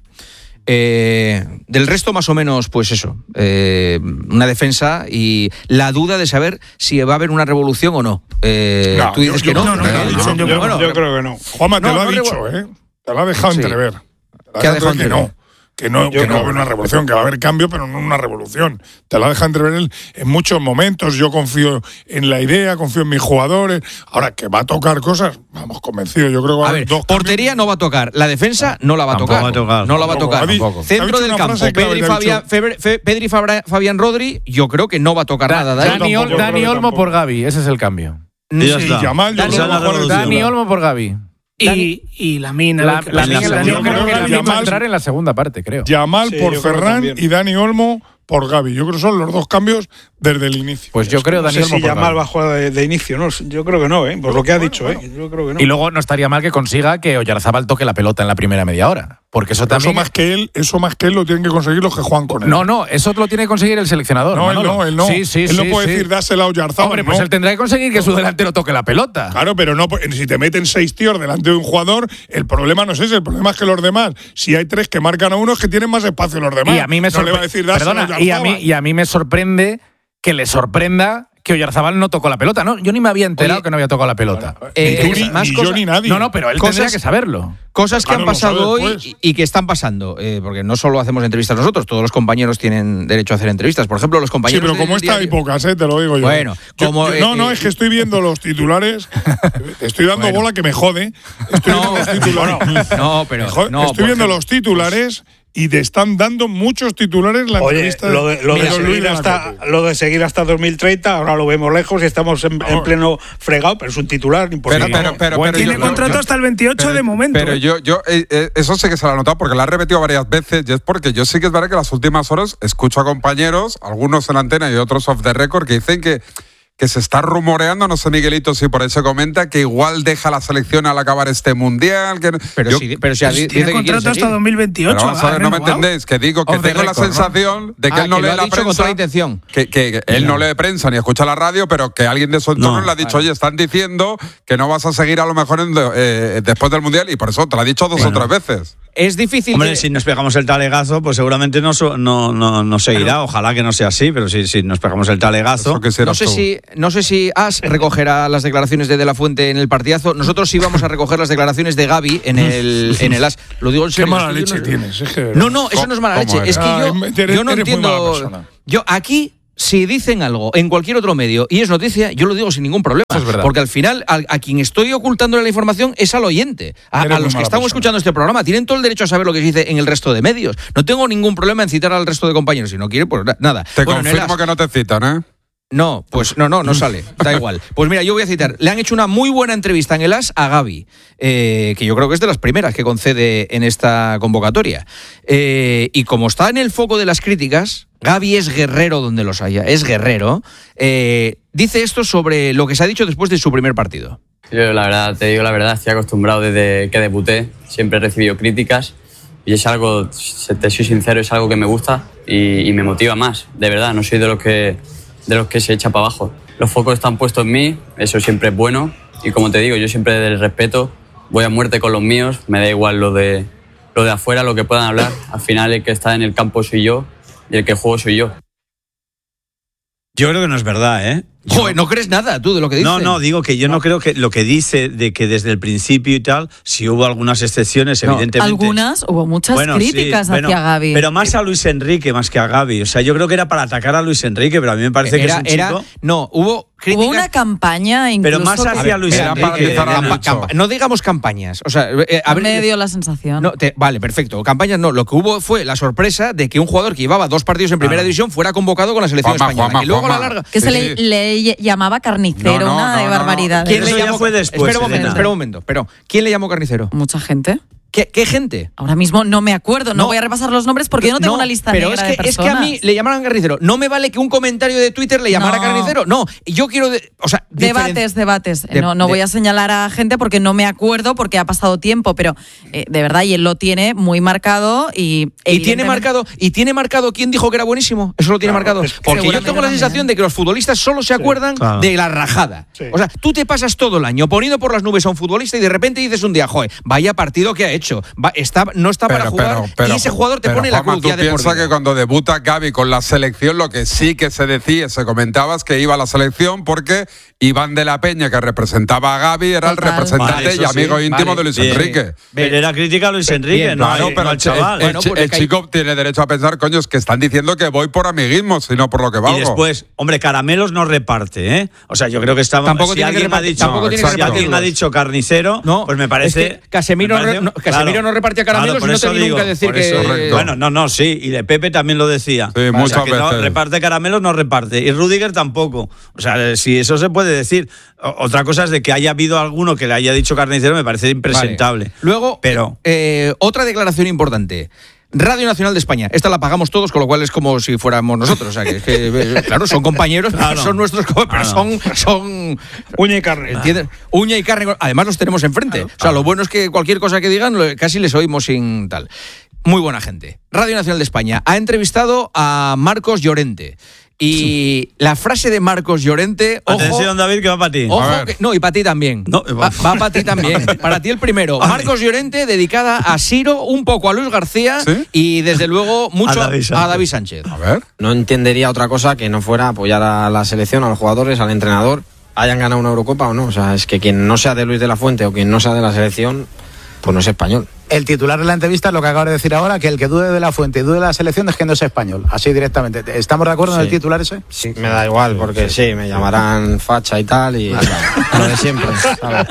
Speaker 4: eh, del resto más o menos, pues eso, eh, una defensa y la duda de saber si va a haber una revolución o no. Eh,
Speaker 7: no
Speaker 4: tú dices
Speaker 7: yo,
Speaker 4: que no.
Speaker 7: no, no, no, no,
Speaker 1: yo, yo, yo, bueno, yo creo que no.
Speaker 7: Juanma, te
Speaker 4: no,
Speaker 7: lo ha
Speaker 4: no
Speaker 7: dicho,
Speaker 4: revol-
Speaker 7: ¿eh? Te lo ha dejado
Speaker 4: sí.
Speaker 7: entrever. Te
Speaker 4: ¿Qué ha dejado
Speaker 7: que no. Que no, que no va a haber una revolución, que va a haber cambio, pero no una revolución. Te la deja entrever él en muchos momentos. Yo confío en la idea, confío en mis jugadores. Ahora, que va a tocar cosas, vamos, convencido. Yo creo que va a,
Speaker 4: a
Speaker 7: haber
Speaker 4: ver,
Speaker 7: dos
Speaker 4: portería
Speaker 7: cambios.
Speaker 4: no va a tocar. La defensa no la va a tocar.
Speaker 6: Va a tocar.
Speaker 4: No la va a tocar.
Speaker 7: Tampoco.
Speaker 4: Centro del campo, Pedri, Fabián, Fe, Pedri Fabra, Fabián Rodri, yo creo que no va a tocar
Speaker 3: da,
Speaker 4: nada.
Speaker 3: Dani, Ol, Dani Olmo
Speaker 7: tampoco.
Speaker 3: por Gavi, ese es el cambio.
Speaker 7: Sí, y Yamal, yo
Speaker 4: Dani,
Speaker 7: creo que va a jugar el
Speaker 3: Dani
Speaker 7: titular.
Speaker 3: Olmo por Gavi.
Speaker 8: Y, y la mina.
Speaker 3: La, la, la, la,
Speaker 7: yo creo que
Speaker 3: va
Speaker 7: Yamal-
Speaker 3: a entrar en la segunda parte, creo.
Speaker 7: Yamal
Speaker 1: Sí,
Speaker 7: por
Speaker 1: yo creo
Speaker 7: Ferran
Speaker 1: también.
Speaker 7: y Dani Olmo por Gavi. Yo creo que son los dos cambios desde el inicio.
Speaker 3: Pues yo creo
Speaker 1: No
Speaker 3: Dani
Speaker 1: sé
Speaker 3: Olmo
Speaker 1: si
Speaker 3: por
Speaker 1: Yamal
Speaker 3: Gavi.
Speaker 1: va a jugar de, de inicio, ¿no? Yo creo que no, ¿eh? Por lo que ha
Speaker 7: Bueno,
Speaker 1: dicho,
Speaker 7: bueno.
Speaker 1: ¿eh? Yo creo que no.
Speaker 3: Y luego no estaría mal que consiga que Oyarzábal toque la pelota en la primera media hora. Porque eso
Speaker 7: Pero
Speaker 3: también.
Speaker 7: eso más que él, eso más que él lo tienen que conseguir los que juegan con él.
Speaker 3: No, no, eso lo tiene que conseguir el seleccionador.
Speaker 7: No, él
Speaker 3: Manolo.
Speaker 7: no, él no.
Speaker 3: Sí, sí,
Speaker 7: él
Speaker 3: sí,
Speaker 7: no puede
Speaker 3: sí.
Speaker 7: decir dásela a Oyarzábal.
Speaker 3: Hombre, pues
Speaker 7: no.
Speaker 3: él tendrá que conseguir que su delantero toque la pelota.
Speaker 7: Claro, pero no, si te meten seis tíos delante de un jugador, el problema no es ese, el problema es que los demás, si hay tres que marcan a uno, es que tienen más espacio los demás.
Speaker 3: Y a mí me
Speaker 7: no le va a
Speaker 3: sorprende.
Speaker 7: decir dásela
Speaker 3: Perdona,
Speaker 7: a
Speaker 3: y a mí
Speaker 7: Oyarzábal.
Speaker 3: y a mí me sorprende que le sorprenda que Oyarzábal no tocó la pelota. No, yo ni me había enterado
Speaker 4: Oye,
Speaker 3: que no había tocado la pelota.
Speaker 4: Eh,
Speaker 7: ni tú, ni,
Speaker 4: más
Speaker 7: ni
Speaker 4: cosas-
Speaker 7: yo ni nadie.
Speaker 3: No, no, pero él
Speaker 4: Cosas-
Speaker 3: tendría que saberlo.
Speaker 4: Cosas que
Speaker 7: Ah,
Speaker 4: han
Speaker 7: no lo
Speaker 4: pasado
Speaker 7: sabe
Speaker 4: hoy
Speaker 7: después.
Speaker 4: y, y que están pasando, eh, porque no solo hacemos entrevistas nosotros, todos los compañeros tienen derecho a hacer entrevistas. Por ejemplo, los
Speaker 7: Sí,
Speaker 4: compañeros.
Speaker 7: pero como
Speaker 4: del
Speaker 7: esta hay
Speaker 4: diario-
Speaker 7: pocas, ¿eh? Te lo digo yo.
Speaker 4: Bueno,
Speaker 7: Yo-
Speaker 4: como,
Speaker 7: yo- no,
Speaker 4: eh,
Speaker 7: no,
Speaker 4: eh,
Speaker 7: es que estoy viendo los titulares. Te estoy dando
Speaker 4: Bueno.
Speaker 7: bola que me jode. Estoy viendo
Speaker 4: No,
Speaker 7: los titulares.
Speaker 4: no, pero.
Speaker 7: Me jode-
Speaker 4: no,
Speaker 7: estoy
Speaker 4: por
Speaker 7: viendo
Speaker 4: ejemplo,
Speaker 7: los titulares y te están dando muchos titulares la
Speaker 1: Oye,
Speaker 7: entrevista
Speaker 1: lo de, lo, de
Speaker 7: Mira, Luis
Speaker 1: seguir
Speaker 7: de la
Speaker 1: hasta,
Speaker 7: Cope.
Speaker 1: lo de seguir hasta dos mil treinta, ahora lo vemos lejos y estamos en, en pleno fregado, pero es un titular imposible.
Speaker 2: Pero, pero, pero,
Speaker 3: Bueno,
Speaker 2: pero
Speaker 8: Tiene
Speaker 2: yo-
Speaker 8: contrato
Speaker 2: yo-
Speaker 8: hasta el veintiocho
Speaker 2: pero-
Speaker 8: de momento.
Speaker 2: Pero
Speaker 8: ¿eh?
Speaker 2: yo, yo eh, eh, eso sí que se lo he notado porque lo ha repetido varias veces y es porque yo sí que es verdad que las últimas horas escucho a compañeros, algunos en la antena y otros off the record, que dicen que, que se está rumoreando, no sé, Miguelito, si por ahí se comenta, que igual deja la selección al acabar este Mundial. Que...
Speaker 4: Pero,
Speaker 2: Yo...
Speaker 4: si, pero si
Speaker 8: pues tiene contrato hasta dos mil veintiocho.
Speaker 2: Pero vamos a ver, no me entendéis, que digo que tengo la sensación, ¿no?, de que
Speaker 4: ah,
Speaker 2: él no
Speaker 4: que
Speaker 2: lee
Speaker 4: lo ha
Speaker 2: la
Speaker 4: dicho
Speaker 2: prensa.
Speaker 4: Con toda la intención.
Speaker 2: Que, que, que él no lee prensa ni escucha la radio, pero que alguien de su entorno
Speaker 6: No,
Speaker 2: le ha dicho,
Speaker 4: vale.
Speaker 2: oye, están diciendo que no vas a seguir a lo mejor en, eh, después del Mundial, y por eso te lo ha dicho dos
Speaker 6: Bueno.
Speaker 2: o tres veces.
Speaker 4: Es difícil.
Speaker 6: Hombre,
Speaker 4: que...
Speaker 6: si nos pegamos el talegazo, pues seguramente no, no, no, no seguirá. Ojalá que no sea así, pero si, si nos pegamos el talegazo.
Speaker 4: No sé, si, no sé si As recogerá las declaraciones de De La Fuente en el partidazo. Nosotros sí vamos a recoger las declaraciones de Gavi en el, en el As. Lo digo en serio.
Speaker 7: Qué mala
Speaker 4: es que
Speaker 7: leche
Speaker 4: no,
Speaker 7: tienes. Es que,
Speaker 4: no, no, eso no es mala leche.
Speaker 2: eres?
Speaker 4: Es que
Speaker 7: Ah,
Speaker 4: yo,
Speaker 7: eres-
Speaker 4: yo no
Speaker 7: eres muy mala
Speaker 4: entiendo.
Speaker 7: persona.
Speaker 4: Yo aquí. Si dicen algo en cualquier otro medio y es noticia, yo lo digo sin ningún problema.
Speaker 3: Eso es verdad.
Speaker 4: Porque al final, a, a quien estoy ocultándole la información es al oyente. A,
Speaker 7: Eres
Speaker 4: a
Speaker 7: muy
Speaker 4: los que
Speaker 7: mala
Speaker 4: estamos
Speaker 7: persona.
Speaker 4: escuchando este programa. Tienen todo el derecho a saber lo que se dice en el resto de medios. No tengo ningún problema en citar al resto de compañeros. Si no quiere, pues na- nada.
Speaker 2: Te
Speaker 4: Bueno, en el
Speaker 2: confirmo
Speaker 4: As-
Speaker 2: que no te citan, ¿eh?
Speaker 4: No, pues no, no, no sale. Da igual. Pues mira, yo voy a citar. Le han hecho una muy buena entrevista en el As a Gavi, eh, que yo creo que es de las primeras que concede en esta convocatoria. Eh, y como está en el foco de las críticas, Gavi es guerrero donde los haya, es guerrero. Eh, dice esto sobre lo que se ha dicho después de su primer partido.
Speaker 9: Yo, la verdad, te digo la verdad, estoy acostumbrado desde que debuté. Siempre he recibido críticas y es algo, te soy sincero, es algo que me gusta y, y me motiva más. De verdad, no soy de los que, de los que se echa para abajo. Los focos están puestos en mí, eso siempre es bueno. Y como te digo, yo siempre desde el respeto voy a muerte con los míos. Me da igual lo de, lo de afuera, lo que puedan hablar. Al final el que está en el campo soy yo y el que juego soy yo.
Speaker 6: Yo creo que no es verdad, ¿eh? Yo-
Speaker 4: Joder, no crees nada tú de lo que dice.
Speaker 6: No, no, digo que yo no creo que lo que dice de que desde el principio y tal, si hubo algunas excepciones,
Speaker 4: No,
Speaker 6: evidentemente.
Speaker 5: Algunas, hubo muchas
Speaker 6: Bueno,
Speaker 5: críticas
Speaker 6: sí, bueno,
Speaker 5: hacia Gavi.
Speaker 6: Pero más a Luis Enrique, más que a Gavi. O sea, yo creo que era para atacar a Luis Enrique, pero a mí me parece que
Speaker 4: era,
Speaker 6: es un
Speaker 4: era-
Speaker 6: chico.
Speaker 4: no, hubo críticas.
Speaker 5: Hubo una campaña incluso
Speaker 6: Pero más
Speaker 5: que-
Speaker 6: hacia Luis
Speaker 2: era para
Speaker 6: Enrique.
Speaker 2: empezar a
Speaker 4: Campa-
Speaker 2: mucho.
Speaker 4: campa- no digamos campañas. O sea, eh, a ver,
Speaker 5: me dio la sensación.
Speaker 4: No, te- vale, perfecto. Campañas no. Lo que hubo fue la sorpresa de que un jugador que llevaba dos partidos en primera
Speaker 6: Claro.
Speaker 4: división fuera convocado con la selección
Speaker 2: Juanma,
Speaker 4: española.
Speaker 2: Juanma,
Speaker 4: que luego a la
Speaker 2: Juanma.
Speaker 4: larga.
Speaker 5: que se
Speaker 2: Sí,
Speaker 5: le,
Speaker 2: sí.
Speaker 5: le llamaba carnicero,
Speaker 2: No, no,
Speaker 5: una
Speaker 2: no,
Speaker 5: de
Speaker 2: no,
Speaker 5: barbaridad.
Speaker 6: ¿Quién
Speaker 4: le
Speaker 6: Eso ya
Speaker 4: llamó?
Speaker 6: fue después,
Speaker 4: Espera un momento,
Speaker 6: Elena.
Speaker 4: espera un momento. Pero, ¿quién le llamó carnicero?
Speaker 5: Mucha gente.
Speaker 4: ¿Qué, qué gente?
Speaker 5: Ahora mismo no me acuerdo, no,
Speaker 4: No.
Speaker 5: voy a repasar los nombres porque yo no tengo una lista
Speaker 4: pero
Speaker 5: negra
Speaker 4: es que,
Speaker 5: de
Speaker 4: es que a mí
Speaker 5: personas.
Speaker 4: le llamaran carnicero. No me vale que un comentario de Twitter le llamara
Speaker 5: No.
Speaker 4: carnicero. No, yo quiero. de- o sea,
Speaker 5: Debates, debates.
Speaker 4: de-
Speaker 5: no no
Speaker 4: de-
Speaker 5: voy a señalar a gente porque no me acuerdo porque ha pasado tiempo, pero eh, de verdad, y él lo tiene muy marcado y.
Speaker 4: Y tiene
Speaker 5: evidentemente-
Speaker 4: marcado, y tiene marcado quién dijo que era buenísimo. Eso lo tiene marcado. Porque yo
Speaker 5: seguramente
Speaker 4: tengo la
Speaker 5: también.
Speaker 4: sensación de que los futbolistas solo se acuerdan
Speaker 6: claro.
Speaker 4: de la rajada.
Speaker 7: Sí.
Speaker 4: O sea, tú te pasas todo el año poniendo por las nubes a un futbolista y de repente dices un día, joder, vaya partido que ha hecho. Va- está, no está para jugar. y ese jugador te
Speaker 2: pero,
Speaker 4: pone la
Speaker 2: Juanma,
Speaker 4: cruz
Speaker 2: tú
Speaker 4: ya de por
Speaker 2: piensas
Speaker 4: vida.
Speaker 2: que cuando debuta Gavi con la selección, lo que sí que se decía, se comentaba es que iba a la selección porque Iván de la Peña, que representaba a Gavi, era el
Speaker 5: Total.
Speaker 2: representante
Speaker 6: Vale,
Speaker 2: y
Speaker 6: eso
Speaker 2: amigo
Speaker 6: sí,
Speaker 2: íntimo
Speaker 4: vale,
Speaker 2: de Luis
Speaker 6: bien.
Speaker 2: Enrique.
Speaker 6: Pero era crítica a Luis Enrique,
Speaker 4: Bien,
Speaker 6: no,
Speaker 2: Claro,
Speaker 6: al-
Speaker 2: pero
Speaker 6: no al
Speaker 2: el, chi-
Speaker 6: chaval.
Speaker 2: el
Speaker 4: Bueno,
Speaker 2: chi-
Speaker 4: pues
Speaker 2: el
Speaker 4: que hay-
Speaker 2: chico tiene derecho a pensar, coño, es que están diciendo que voy por amiguismo, sino por lo que valgo.
Speaker 6: Y después, hombre, caramelos no reparte, ¿eh? O sea, yo creo que estamos.
Speaker 4: Tampoco
Speaker 6: si
Speaker 4: tiene que
Speaker 6: alguien me ha
Speaker 4: repartir-
Speaker 6: dicho,
Speaker 4: tampoco tiene
Speaker 2: que
Speaker 6: si alguien me ha
Speaker 4: repartirlos.
Speaker 6: dicho carnicero,
Speaker 4: No,
Speaker 6: pues me parece.
Speaker 4: es que Casemiro
Speaker 6: me parece-
Speaker 4: no- no- Casemiro no repartía caramelos
Speaker 6: por
Speaker 4: y no
Speaker 6: eso
Speaker 4: te vi nunca decir
Speaker 6: por eso-
Speaker 4: que-
Speaker 2: Correcto.
Speaker 6: Bueno, no, no, sí. Y de Pepe también lo decía.
Speaker 2: Sí,
Speaker 6: O sea,
Speaker 2: muchas
Speaker 6: que no
Speaker 2: veces.
Speaker 6: reparte caramelos, no reparte. Y Rudiger tampoco. O sea, si eso se puede decir. O- Otra cosa es de que haya habido alguno que le haya dicho carnicero, me parece impresentable.
Speaker 4: Vale. Luego,
Speaker 6: Pero.
Speaker 4: eh, otra declaración importante. Radio Nacional de España. Esta la pagamos todos, con lo cual es como si fuéramos nosotros. O sea, que, es que, eh, claro, son compañeros,
Speaker 6: Claro.
Speaker 4: son nuestros, co- pero
Speaker 6: Claro.
Speaker 4: son, son
Speaker 1: Uña y carne.
Speaker 4: ¿entiendes? Uña y carne. Además los tenemos enfrente. O sea, lo bueno es que cualquier cosa que digan lo- casi les oímos sin tal. Muy buena gente. Radio Nacional de España ha entrevistado a Marcos Llorente. Y la frase de Marcos Llorente, ojo,
Speaker 6: Atención, David, que va para ti.
Speaker 4: ojo
Speaker 2: A ver.
Speaker 4: que- no, y para ti también.
Speaker 6: No,
Speaker 4: va, va para ti también. Para ti el primero.
Speaker 6: Vale.
Speaker 4: Marcos Llorente, dedicada a Siro, un poco a Luis García
Speaker 2: ¿Sí?
Speaker 4: y desde luego mucho
Speaker 6: A
Speaker 4: a
Speaker 6: David
Speaker 4: David
Speaker 6: Sánchez.
Speaker 4: Sánchez.
Speaker 2: A ver.
Speaker 10: No entendería otra cosa que no fuera apoyar a la selección, a los jugadores, al entrenador, hayan ganado una Eurocopa o no. O sea, es que quien no sea de Luis de la Fuente o quien no sea de la selección, pues no es español.
Speaker 11: El titular de la entrevista es lo que acabo de decir ahora, que el que dude de la fuente y dude de la selección es que no es español. Así directamente. ¿Estamos de acuerdo en el
Speaker 10: Sí.
Speaker 11: titular ese?
Speaker 10: Sí, me da igual, porque sí, me llamarán facha y tal, y lo de siempre, ¿sabes?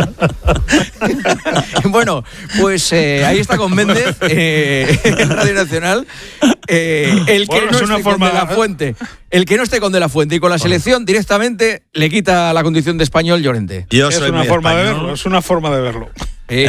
Speaker 4: Bueno, pues eh, ahí está con Méndez eh, en Radio Nacional. Eh, el que
Speaker 1: Bueno,
Speaker 4: no
Speaker 1: es una
Speaker 4: esté
Speaker 1: forma-
Speaker 4: con De La Fuente, el que no esté con De La Fuente y con la selección directamente le quita la condición de español Llorente.
Speaker 6: Yo
Speaker 1: Es
Speaker 6: soy
Speaker 1: una
Speaker 6: muy
Speaker 1: forma de
Speaker 6: español.
Speaker 1: verlo, es una forma de verlo.
Speaker 4: Eh,
Speaker 6: ¿Eh?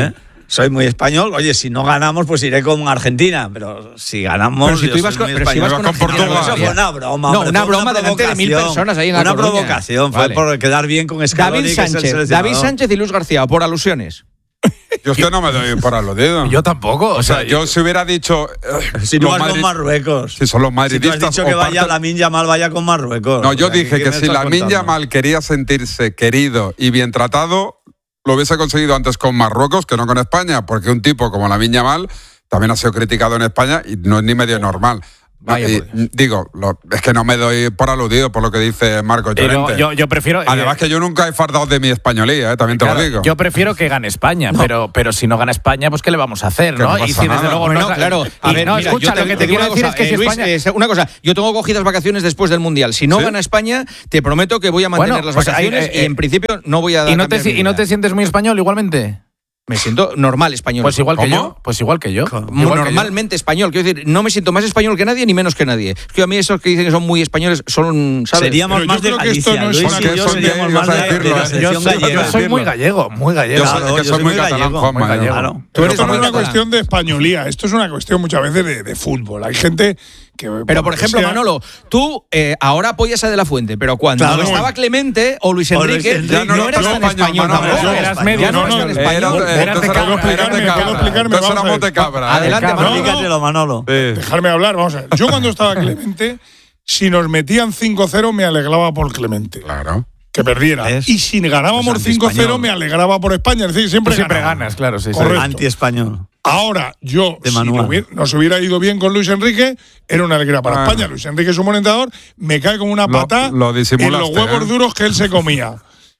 Speaker 6: soy muy español. Oye, si no ganamos, pues iré con Argentina. Pero si ganamos,
Speaker 4: pero si tú
Speaker 6: yo
Speaker 4: ibas
Speaker 6: soy
Speaker 4: con,
Speaker 6: muy
Speaker 4: pero si
Speaker 6: español.
Speaker 4: ibas con
Speaker 6: Con Portugal. Eso fue una broma.
Speaker 4: No,
Speaker 6: hombre,
Speaker 4: una
Speaker 6: fue
Speaker 4: broma delante de mil personas ahí en la
Speaker 6: Una
Speaker 4: Coruña.
Speaker 6: provocación.
Speaker 4: Vale.
Speaker 6: Fue por quedar bien con Scaloni,
Speaker 4: David
Speaker 6: que es el
Speaker 4: Sánchez,
Speaker 6: seleccionador.
Speaker 4: David Sánchez y Luis García, por alusiones.
Speaker 2: Yo es que no me doy por aludido.
Speaker 3: Yo tampoco.
Speaker 2: O sea, yo si hubiera dicho. eh,
Speaker 6: Si no
Speaker 2: los
Speaker 6: vas con
Speaker 2: Madrid-
Speaker 6: Marruecos.
Speaker 2: Si son los
Speaker 6: Si tú
Speaker 2: madridistas.
Speaker 6: has dicho que
Speaker 2: o
Speaker 6: vaya
Speaker 2: parte-
Speaker 6: Lamine Yamal, vaya con Marruecos.
Speaker 2: No, yo
Speaker 6: O sea,
Speaker 2: dije
Speaker 6: ¿qué
Speaker 2: que
Speaker 6: me
Speaker 2: si
Speaker 6: estás
Speaker 2: Lamine
Speaker 6: contando?
Speaker 2: Yamal quería sentirse querido y bien tratado, lo hubiese conseguido antes con Marruecos que no con España, porque un tipo como Lamine Yamal también ha sido criticado en España y no es ni medio normal.
Speaker 4: Vaya,
Speaker 2: Y,
Speaker 4: pues.
Speaker 2: digo, lo- es que no me doy por aludido por lo que dice Marco
Speaker 3: Pero
Speaker 2: Llorente.
Speaker 3: yo, yo prefiero.
Speaker 2: Además
Speaker 3: eh,
Speaker 2: que yo nunca he fardado de mi españolía, ¿eh? También te
Speaker 3: claro,
Speaker 2: lo digo.
Speaker 3: yo prefiero que gane España,
Speaker 4: No.
Speaker 3: pero, pero si no gana España, pues ¿qué le vamos a hacer,
Speaker 2: Que
Speaker 3: no?
Speaker 2: no
Speaker 3: y
Speaker 2: pasa
Speaker 3: si desde
Speaker 2: nada.
Speaker 3: luego
Speaker 4: Bueno,
Speaker 3: no,
Speaker 4: claro.
Speaker 3: y
Speaker 4: A ver,
Speaker 3: no,
Speaker 4: mira,
Speaker 3: escucha,
Speaker 4: yo te,
Speaker 3: lo que
Speaker 4: te
Speaker 3: te
Speaker 4: digo
Speaker 3: quiero
Speaker 4: una
Speaker 3: decir
Speaker 4: cosa,
Speaker 3: es que
Speaker 4: eh,
Speaker 3: si
Speaker 4: Luis,
Speaker 3: España.
Speaker 4: eh, una cosa, yo tengo cogidas vacaciones después del Mundial. Si no
Speaker 2: ¿Sí?
Speaker 4: gana España, te prometo que voy a mantener
Speaker 3: Bueno,
Speaker 4: las
Speaker 3: pues ahí,
Speaker 4: vacaciones
Speaker 3: eh,
Speaker 4: y en principio no voy a dar
Speaker 3: ¿Y no, te, si- ¿Y no te sientes muy español igualmente?
Speaker 4: Me siento normal español.
Speaker 3: Pues igual que
Speaker 2: ¿Cómo?
Speaker 3: yo. Pues igual que yo.
Speaker 4: Muy
Speaker 3: Igual que
Speaker 4: normalmente español. Quiero decir, no me siento más español que nadie ni menos que nadie. Es que a mí esos que dicen que son muy españoles son, ¿sabes?
Speaker 6: Seríamos
Speaker 7: Pero yo
Speaker 6: más de
Speaker 7: creo que esto
Speaker 6: Galicia.
Speaker 7: no es
Speaker 6: Luis
Speaker 7: una
Speaker 6: y yo
Speaker 2: cuestión de-
Speaker 6: seríamos
Speaker 2: ibas
Speaker 6: más
Speaker 2: a
Speaker 6: de,
Speaker 2: decirlo,
Speaker 6: de la
Speaker 2: ¿eh?
Speaker 3: yo. Yo
Speaker 6: selección
Speaker 3: soy,
Speaker 6: gallega.
Speaker 3: yo soy muy gallego, muy gallego.
Speaker 2: Yo soy-
Speaker 6: Claro,
Speaker 2: que
Speaker 6: yo
Speaker 2: soy
Speaker 6: soy
Speaker 2: muy
Speaker 6: muy
Speaker 2: catalán,
Speaker 6: gallego.
Speaker 2: Juanma,
Speaker 3: Muy
Speaker 2: ¿eh?
Speaker 3: gallego.
Speaker 6: Claro.
Speaker 4: Tú
Speaker 7: Pero
Speaker 4: eres
Speaker 7: esto no es una
Speaker 4: catalán.
Speaker 7: cuestión de españolía, esto es una cuestión muchas veces de, de fútbol. Hay gente que.
Speaker 4: Pero, por
Speaker 7: lo que
Speaker 4: ejemplo,
Speaker 7: sea-
Speaker 4: Manolo, tú eh, ahora apoyas a De La Fuente, pero cuando
Speaker 6: Claro.
Speaker 4: estaba Clemente o Luis
Speaker 6: O Luis
Speaker 4: Enrique,
Speaker 6: Enrique,
Speaker 4: no,
Speaker 2: no,
Speaker 4: eras
Speaker 2: no,
Speaker 4: tan
Speaker 2: español,
Speaker 4: español
Speaker 2: Manolo,
Speaker 4: tampoco.
Speaker 3: no, eras medio,
Speaker 4: Ya no,
Speaker 7: no,
Speaker 4: eras
Speaker 7: no,
Speaker 4: tan
Speaker 7: era-
Speaker 4: español.
Speaker 2: Era-
Speaker 3: Eras de
Speaker 2: entonces
Speaker 3: cabra,
Speaker 2: éramos de
Speaker 7: eras de
Speaker 2: cabra.
Speaker 7: cabra. Explicarme,
Speaker 2: Entonces
Speaker 7: vamos a
Speaker 2: éramos
Speaker 7: ver.
Speaker 2: de cabra. ¿eh?
Speaker 4: Adelante,
Speaker 3: Cabra.
Speaker 4: Manolo.
Speaker 6: Explícatelo, Manolo.
Speaker 2: Sí.
Speaker 7: Dejarme hablar, vamos a ver. Yo cuando estaba Clemente, si nos metían cinco cero me alegraba por Clemente.
Speaker 2: Claro.
Speaker 7: Que perdiera.
Speaker 6: ¿Ves?
Speaker 7: Y si ganábamos
Speaker 6: Pues
Speaker 7: cinco cero
Speaker 6: anti-español.
Speaker 7: me alegraba por España. Es decir, siempre,
Speaker 3: Tú siempre
Speaker 7: ganaba.
Speaker 3: ganas, claro, sí. sí.
Speaker 7: Correcto.
Speaker 6: Anti-español.
Speaker 7: Ahora, yo,
Speaker 6: De
Speaker 7: si
Speaker 6: manual.
Speaker 7: no hubiera- nos hubiera ido bien con Luis Enrique, era una alegría para
Speaker 2: Bueno.
Speaker 7: España. Luis Enrique es un buen entrenador, me cae como una
Speaker 2: Lo-
Speaker 7: pata
Speaker 2: lo
Speaker 7: en
Speaker 2: disimulaste,
Speaker 7: los huevos
Speaker 2: ¿eh?
Speaker 7: duros que él se comía.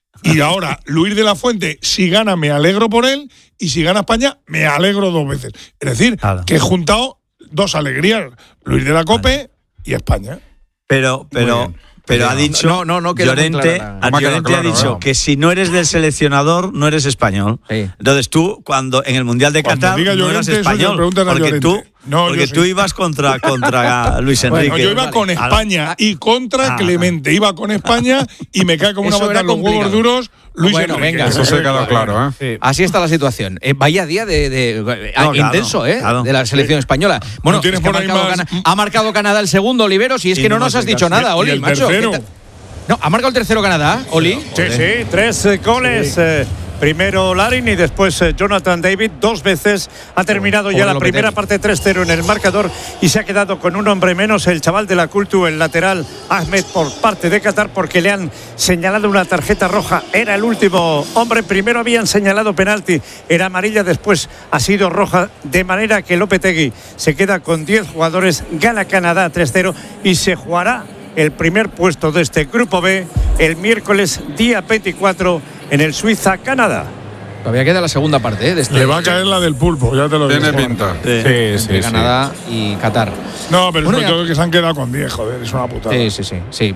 Speaker 7: Y ahora, Luis de la Fuente, si gana, me alegro por él, y si gana España, me alegro dos veces. Es decir,
Speaker 6: Claro.
Speaker 7: que he juntado dos alegrías, Luis de la Cope y España.
Speaker 6: Pero, pero, pero ha dicho.
Speaker 4: No, no, no queda muy
Speaker 6: Llorente,
Speaker 4: clara la-
Speaker 6: a
Speaker 2: No me ha quedado
Speaker 6: Llorente ha
Speaker 2: claro,
Speaker 6: dicho
Speaker 2: ¿no?
Speaker 6: que si no eres del seleccionador, no eres español.
Speaker 4: Sí.
Speaker 6: Entonces tú, cuando en el Mundial de
Speaker 7: Cuando
Speaker 6: Qatar,
Speaker 7: diga
Speaker 6: no eras
Speaker 7: Llorente, eso se lo
Speaker 6: español.
Speaker 7: preguntan a
Speaker 6: Porque
Speaker 7: Llorente.
Speaker 6: tú,
Speaker 7: No,
Speaker 6: porque
Speaker 7: yo
Speaker 6: tú
Speaker 7: sí.
Speaker 6: ibas contra, contra Luis Enrique.
Speaker 7: No, yo iba con
Speaker 6: Claro.
Speaker 7: España y contra
Speaker 6: Ah.
Speaker 7: Clemente. Iba con España y me cae como una
Speaker 4: Eso
Speaker 7: pata
Speaker 4: era
Speaker 7: en los huevos
Speaker 4: complicado.
Speaker 7: duros Luis
Speaker 4: Bueno,
Speaker 7: Enrique.
Speaker 4: venga.
Speaker 2: Eso se ha quedado claro, ¿eh?
Speaker 4: Así está la situación. Eh, vaya día de, de- eh,
Speaker 6: No, claro,
Speaker 4: intenso, ¿eh?
Speaker 6: claro.
Speaker 4: De la selección española. Bueno,
Speaker 7: ¿No tienes
Speaker 4: es que ha,
Speaker 7: por ahí
Speaker 4: marcado
Speaker 7: más?
Speaker 4: Cana- ha marcado Canadá el segundo, Oliveros, y es
Speaker 6: Y
Speaker 4: que no
Speaker 6: no
Speaker 4: nos
Speaker 6: me
Speaker 4: has
Speaker 6: hace
Speaker 4: dicho
Speaker 6: caso.
Speaker 4: nada,
Speaker 7: ¿Y
Speaker 4: Oli,
Speaker 7: el
Speaker 4: macho.
Speaker 7: tercero?
Speaker 4: ¿Qué tal? No, ha marcado el tercero Canadá, Oli.
Speaker 12: Sí, sí, tres eh, goles. eh, primero Larin y después eh, Jonathan David. Dos veces ha terminado ya
Speaker 4: Joder,
Speaker 12: la
Speaker 4: Lopetegui.
Speaker 12: primera parte tres cero en el marcador y se ha quedado con un hombre menos, el chaval de la Cultu, el lateral Ahmed, por parte de Qatar, porque le han señalado una tarjeta roja. Era el último hombre. Primero habían señalado penalti, era amarilla, después ha sido roja, de manera que Lopetegui se queda con diez jugadores, gana Canadá tres cero y se jugará el primer puesto de este grupo B el miércoles día veinticuatro en el Suiza-Canadá.
Speaker 4: Todavía queda la segunda parte, ¿eh? De este
Speaker 7: Le va a caer la del pulpo, ya te lo digo.
Speaker 2: Tiene pinta.
Speaker 3: Sí, sí,
Speaker 4: de
Speaker 3: sí.
Speaker 4: Canadá y Qatar.
Speaker 7: No, pero
Speaker 4: Bueno,
Speaker 7: sobre
Speaker 4: ya-
Speaker 7: todo que se han quedado con diez, joder, es una putada.
Speaker 4: Sí, sí, sí, sí.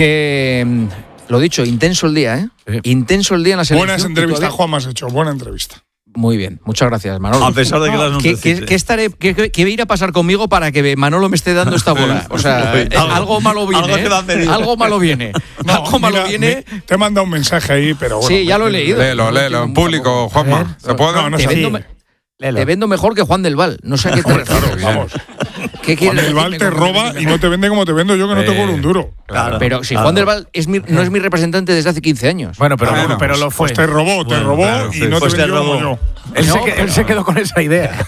Speaker 4: Que mm, lo dicho, intenso el día, ¿eh?
Speaker 3: Sí.
Speaker 4: Intenso el día en la selección.
Speaker 7: Buenas
Speaker 4: y
Speaker 7: entrevistas,
Speaker 4: todavía-
Speaker 7: Juan, me has hecho. Buena entrevista.
Speaker 4: Muy bien, muchas gracias, Manolo.
Speaker 6: A pesar de que las no
Speaker 4: ¿Qué,
Speaker 6: te
Speaker 4: qué-
Speaker 6: cite.
Speaker 4: qué estaré, qué, qué- qué va a ir a pasar conmigo para que Manolo me esté dando esta bola? O sea, eh,
Speaker 6: Algo-
Speaker 4: algo malo viene.
Speaker 6: algo te va a
Speaker 4: ¿eh?
Speaker 6: pedir.
Speaker 4: Algo malo viene.
Speaker 7: No,
Speaker 4: algo malo
Speaker 7: mira,
Speaker 4: viene.
Speaker 7: me- te he mandado un mensaje ahí, pero bueno.
Speaker 4: Sí, ya lo he leído.
Speaker 2: Léelo, léelo. En público, Juanma. ¿Se puede?
Speaker 7: No, no
Speaker 4: Te
Speaker 7: sé.
Speaker 4: vendo, me-
Speaker 3: Léelo.
Speaker 4: te vendo mejor que Juan del Val. No sé a qué te
Speaker 7: Hombre, claro,
Speaker 4: refieres.
Speaker 7: vamos.
Speaker 4: ¿Qué
Speaker 7: Juan
Speaker 4: quieres
Speaker 7: del Val
Speaker 4: decirme
Speaker 7: te
Speaker 4: con-
Speaker 7: roba y no te vende como te vendo yo, que no te cobro un duro.
Speaker 6: Claro,
Speaker 4: Pero si
Speaker 6: claro.
Speaker 4: Juan del Val es mi- no es mi representante desde hace quince años.
Speaker 3: Bueno, pero,
Speaker 2: Bueno,
Speaker 3: pero lo fue.
Speaker 7: Pues te robó, te
Speaker 6: Bueno,
Speaker 7: robó
Speaker 6: claro,
Speaker 7: y
Speaker 6: sí.
Speaker 7: no
Speaker 6: Pues
Speaker 7: te
Speaker 6: te
Speaker 7: vendió como
Speaker 6: robó.
Speaker 7: yo.
Speaker 3: Él,
Speaker 4: No,
Speaker 3: se, que- él se quedó con esa idea.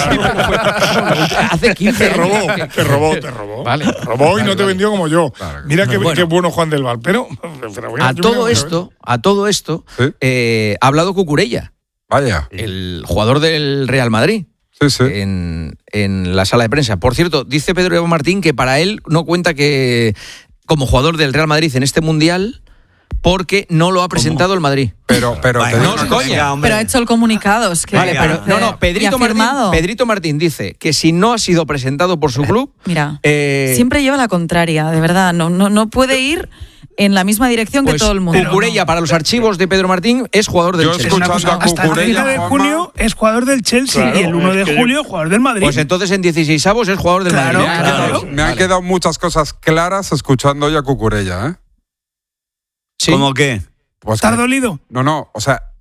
Speaker 4: Hace quince
Speaker 7: Te
Speaker 4: años.
Speaker 7: robó, te robó, te robó.
Speaker 4: Vale.
Speaker 7: Te robó y
Speaker 4: Vale,
Speaker 7: no te
Speaker 4: vale.
Speaker 7: vendió como yo.
Speaker 2: Claro.
Speaker 7: Mira qué,
Speaker 4: Bueno.
Speaker 7: qué bueno Juan del Val. Pero, pero bueno,
Speaker 4: A
Speaker 7: yo
Speaker 4: todo
Speaker 7: mira,
Speaker 4: esto, a todo esto,
Speaker 2: Sí.
Speaker 4: eh, ha hablado Cucurella,
Speaker 2: Vaya.
Speaker 4: el jugador del Real Madrid.
Speaker 2: Sí, sí.
Speaker 4: En, en la sala de prensa. Por cierto, dice Pedro Evo Martín que para él no cuenta que como jugador del Real Madrid en este Mundial porque no lo ha presentado el Madrid.
Speaker 2: Pero, pero te
Speaker 6: Bueno,
Speaker 2: digo
Speaker 4: no,
Speaker 2: una
Speaker 4: coña.
Speaker 6: venga, hombre.
Speaker 5: Pero ha hecho el comunicado. Es que
Speaker 4: Vale,
Speaker 6: Venga.
Speaker 4: pero no, no,
Speaker 5: y ha
Speaker 4: Pedrito Martín,
Speaker 5: firmado.
Speaker 4: Pedrito Martín dice que si no ha sido presentado por su club,
Speaker 5: Mira,
Speaker 4: eh,
Speaker 5: siempre lleva la contraria, de verdad. No, no, no puede ir en la misma dirección
Speaker 4: pues
Speaker 5: que todo el mundo.
Speaker 4: Cucurella para los archivos de Pedro Martín es jugador del
Speaker 2: Yo
Speaker 4: Chelsea.
Speaker 2: escuchando
Speaker 8: Una cosa,
Speaker 2: a
Speaker 8: hasta el
Speaker 2: Cucurella,
Speaker 8: treinta de
Speaker 2: Juanma.
Speaker 8: junio es jugador del Chelsea
Speaker 7: Claro,
Speaker 8: y el uno de
Speaker 7: es que-
Speaker 8: julio jugador del Madrid.
Speaker 4: Pues entonces en dieciseisavos es jugador del
Speaker 8: Claro,
Speaker 4: Madrid.
Speaker 8: claro.
Speaker 2: Me han
Speaker 4: Vale.
Speaker 2: quedado muchas cosas claras escuchando hoy a Cucurella, ¿eh?
Speaker 4: Sí.
Speaker 6: ¿Cómo qué?
Speaker 2: Pues
Speaker 8: ¿Estás
Speaker 2: que-
Speaker 8: dolido?
Speaker 2: No, no, o sea,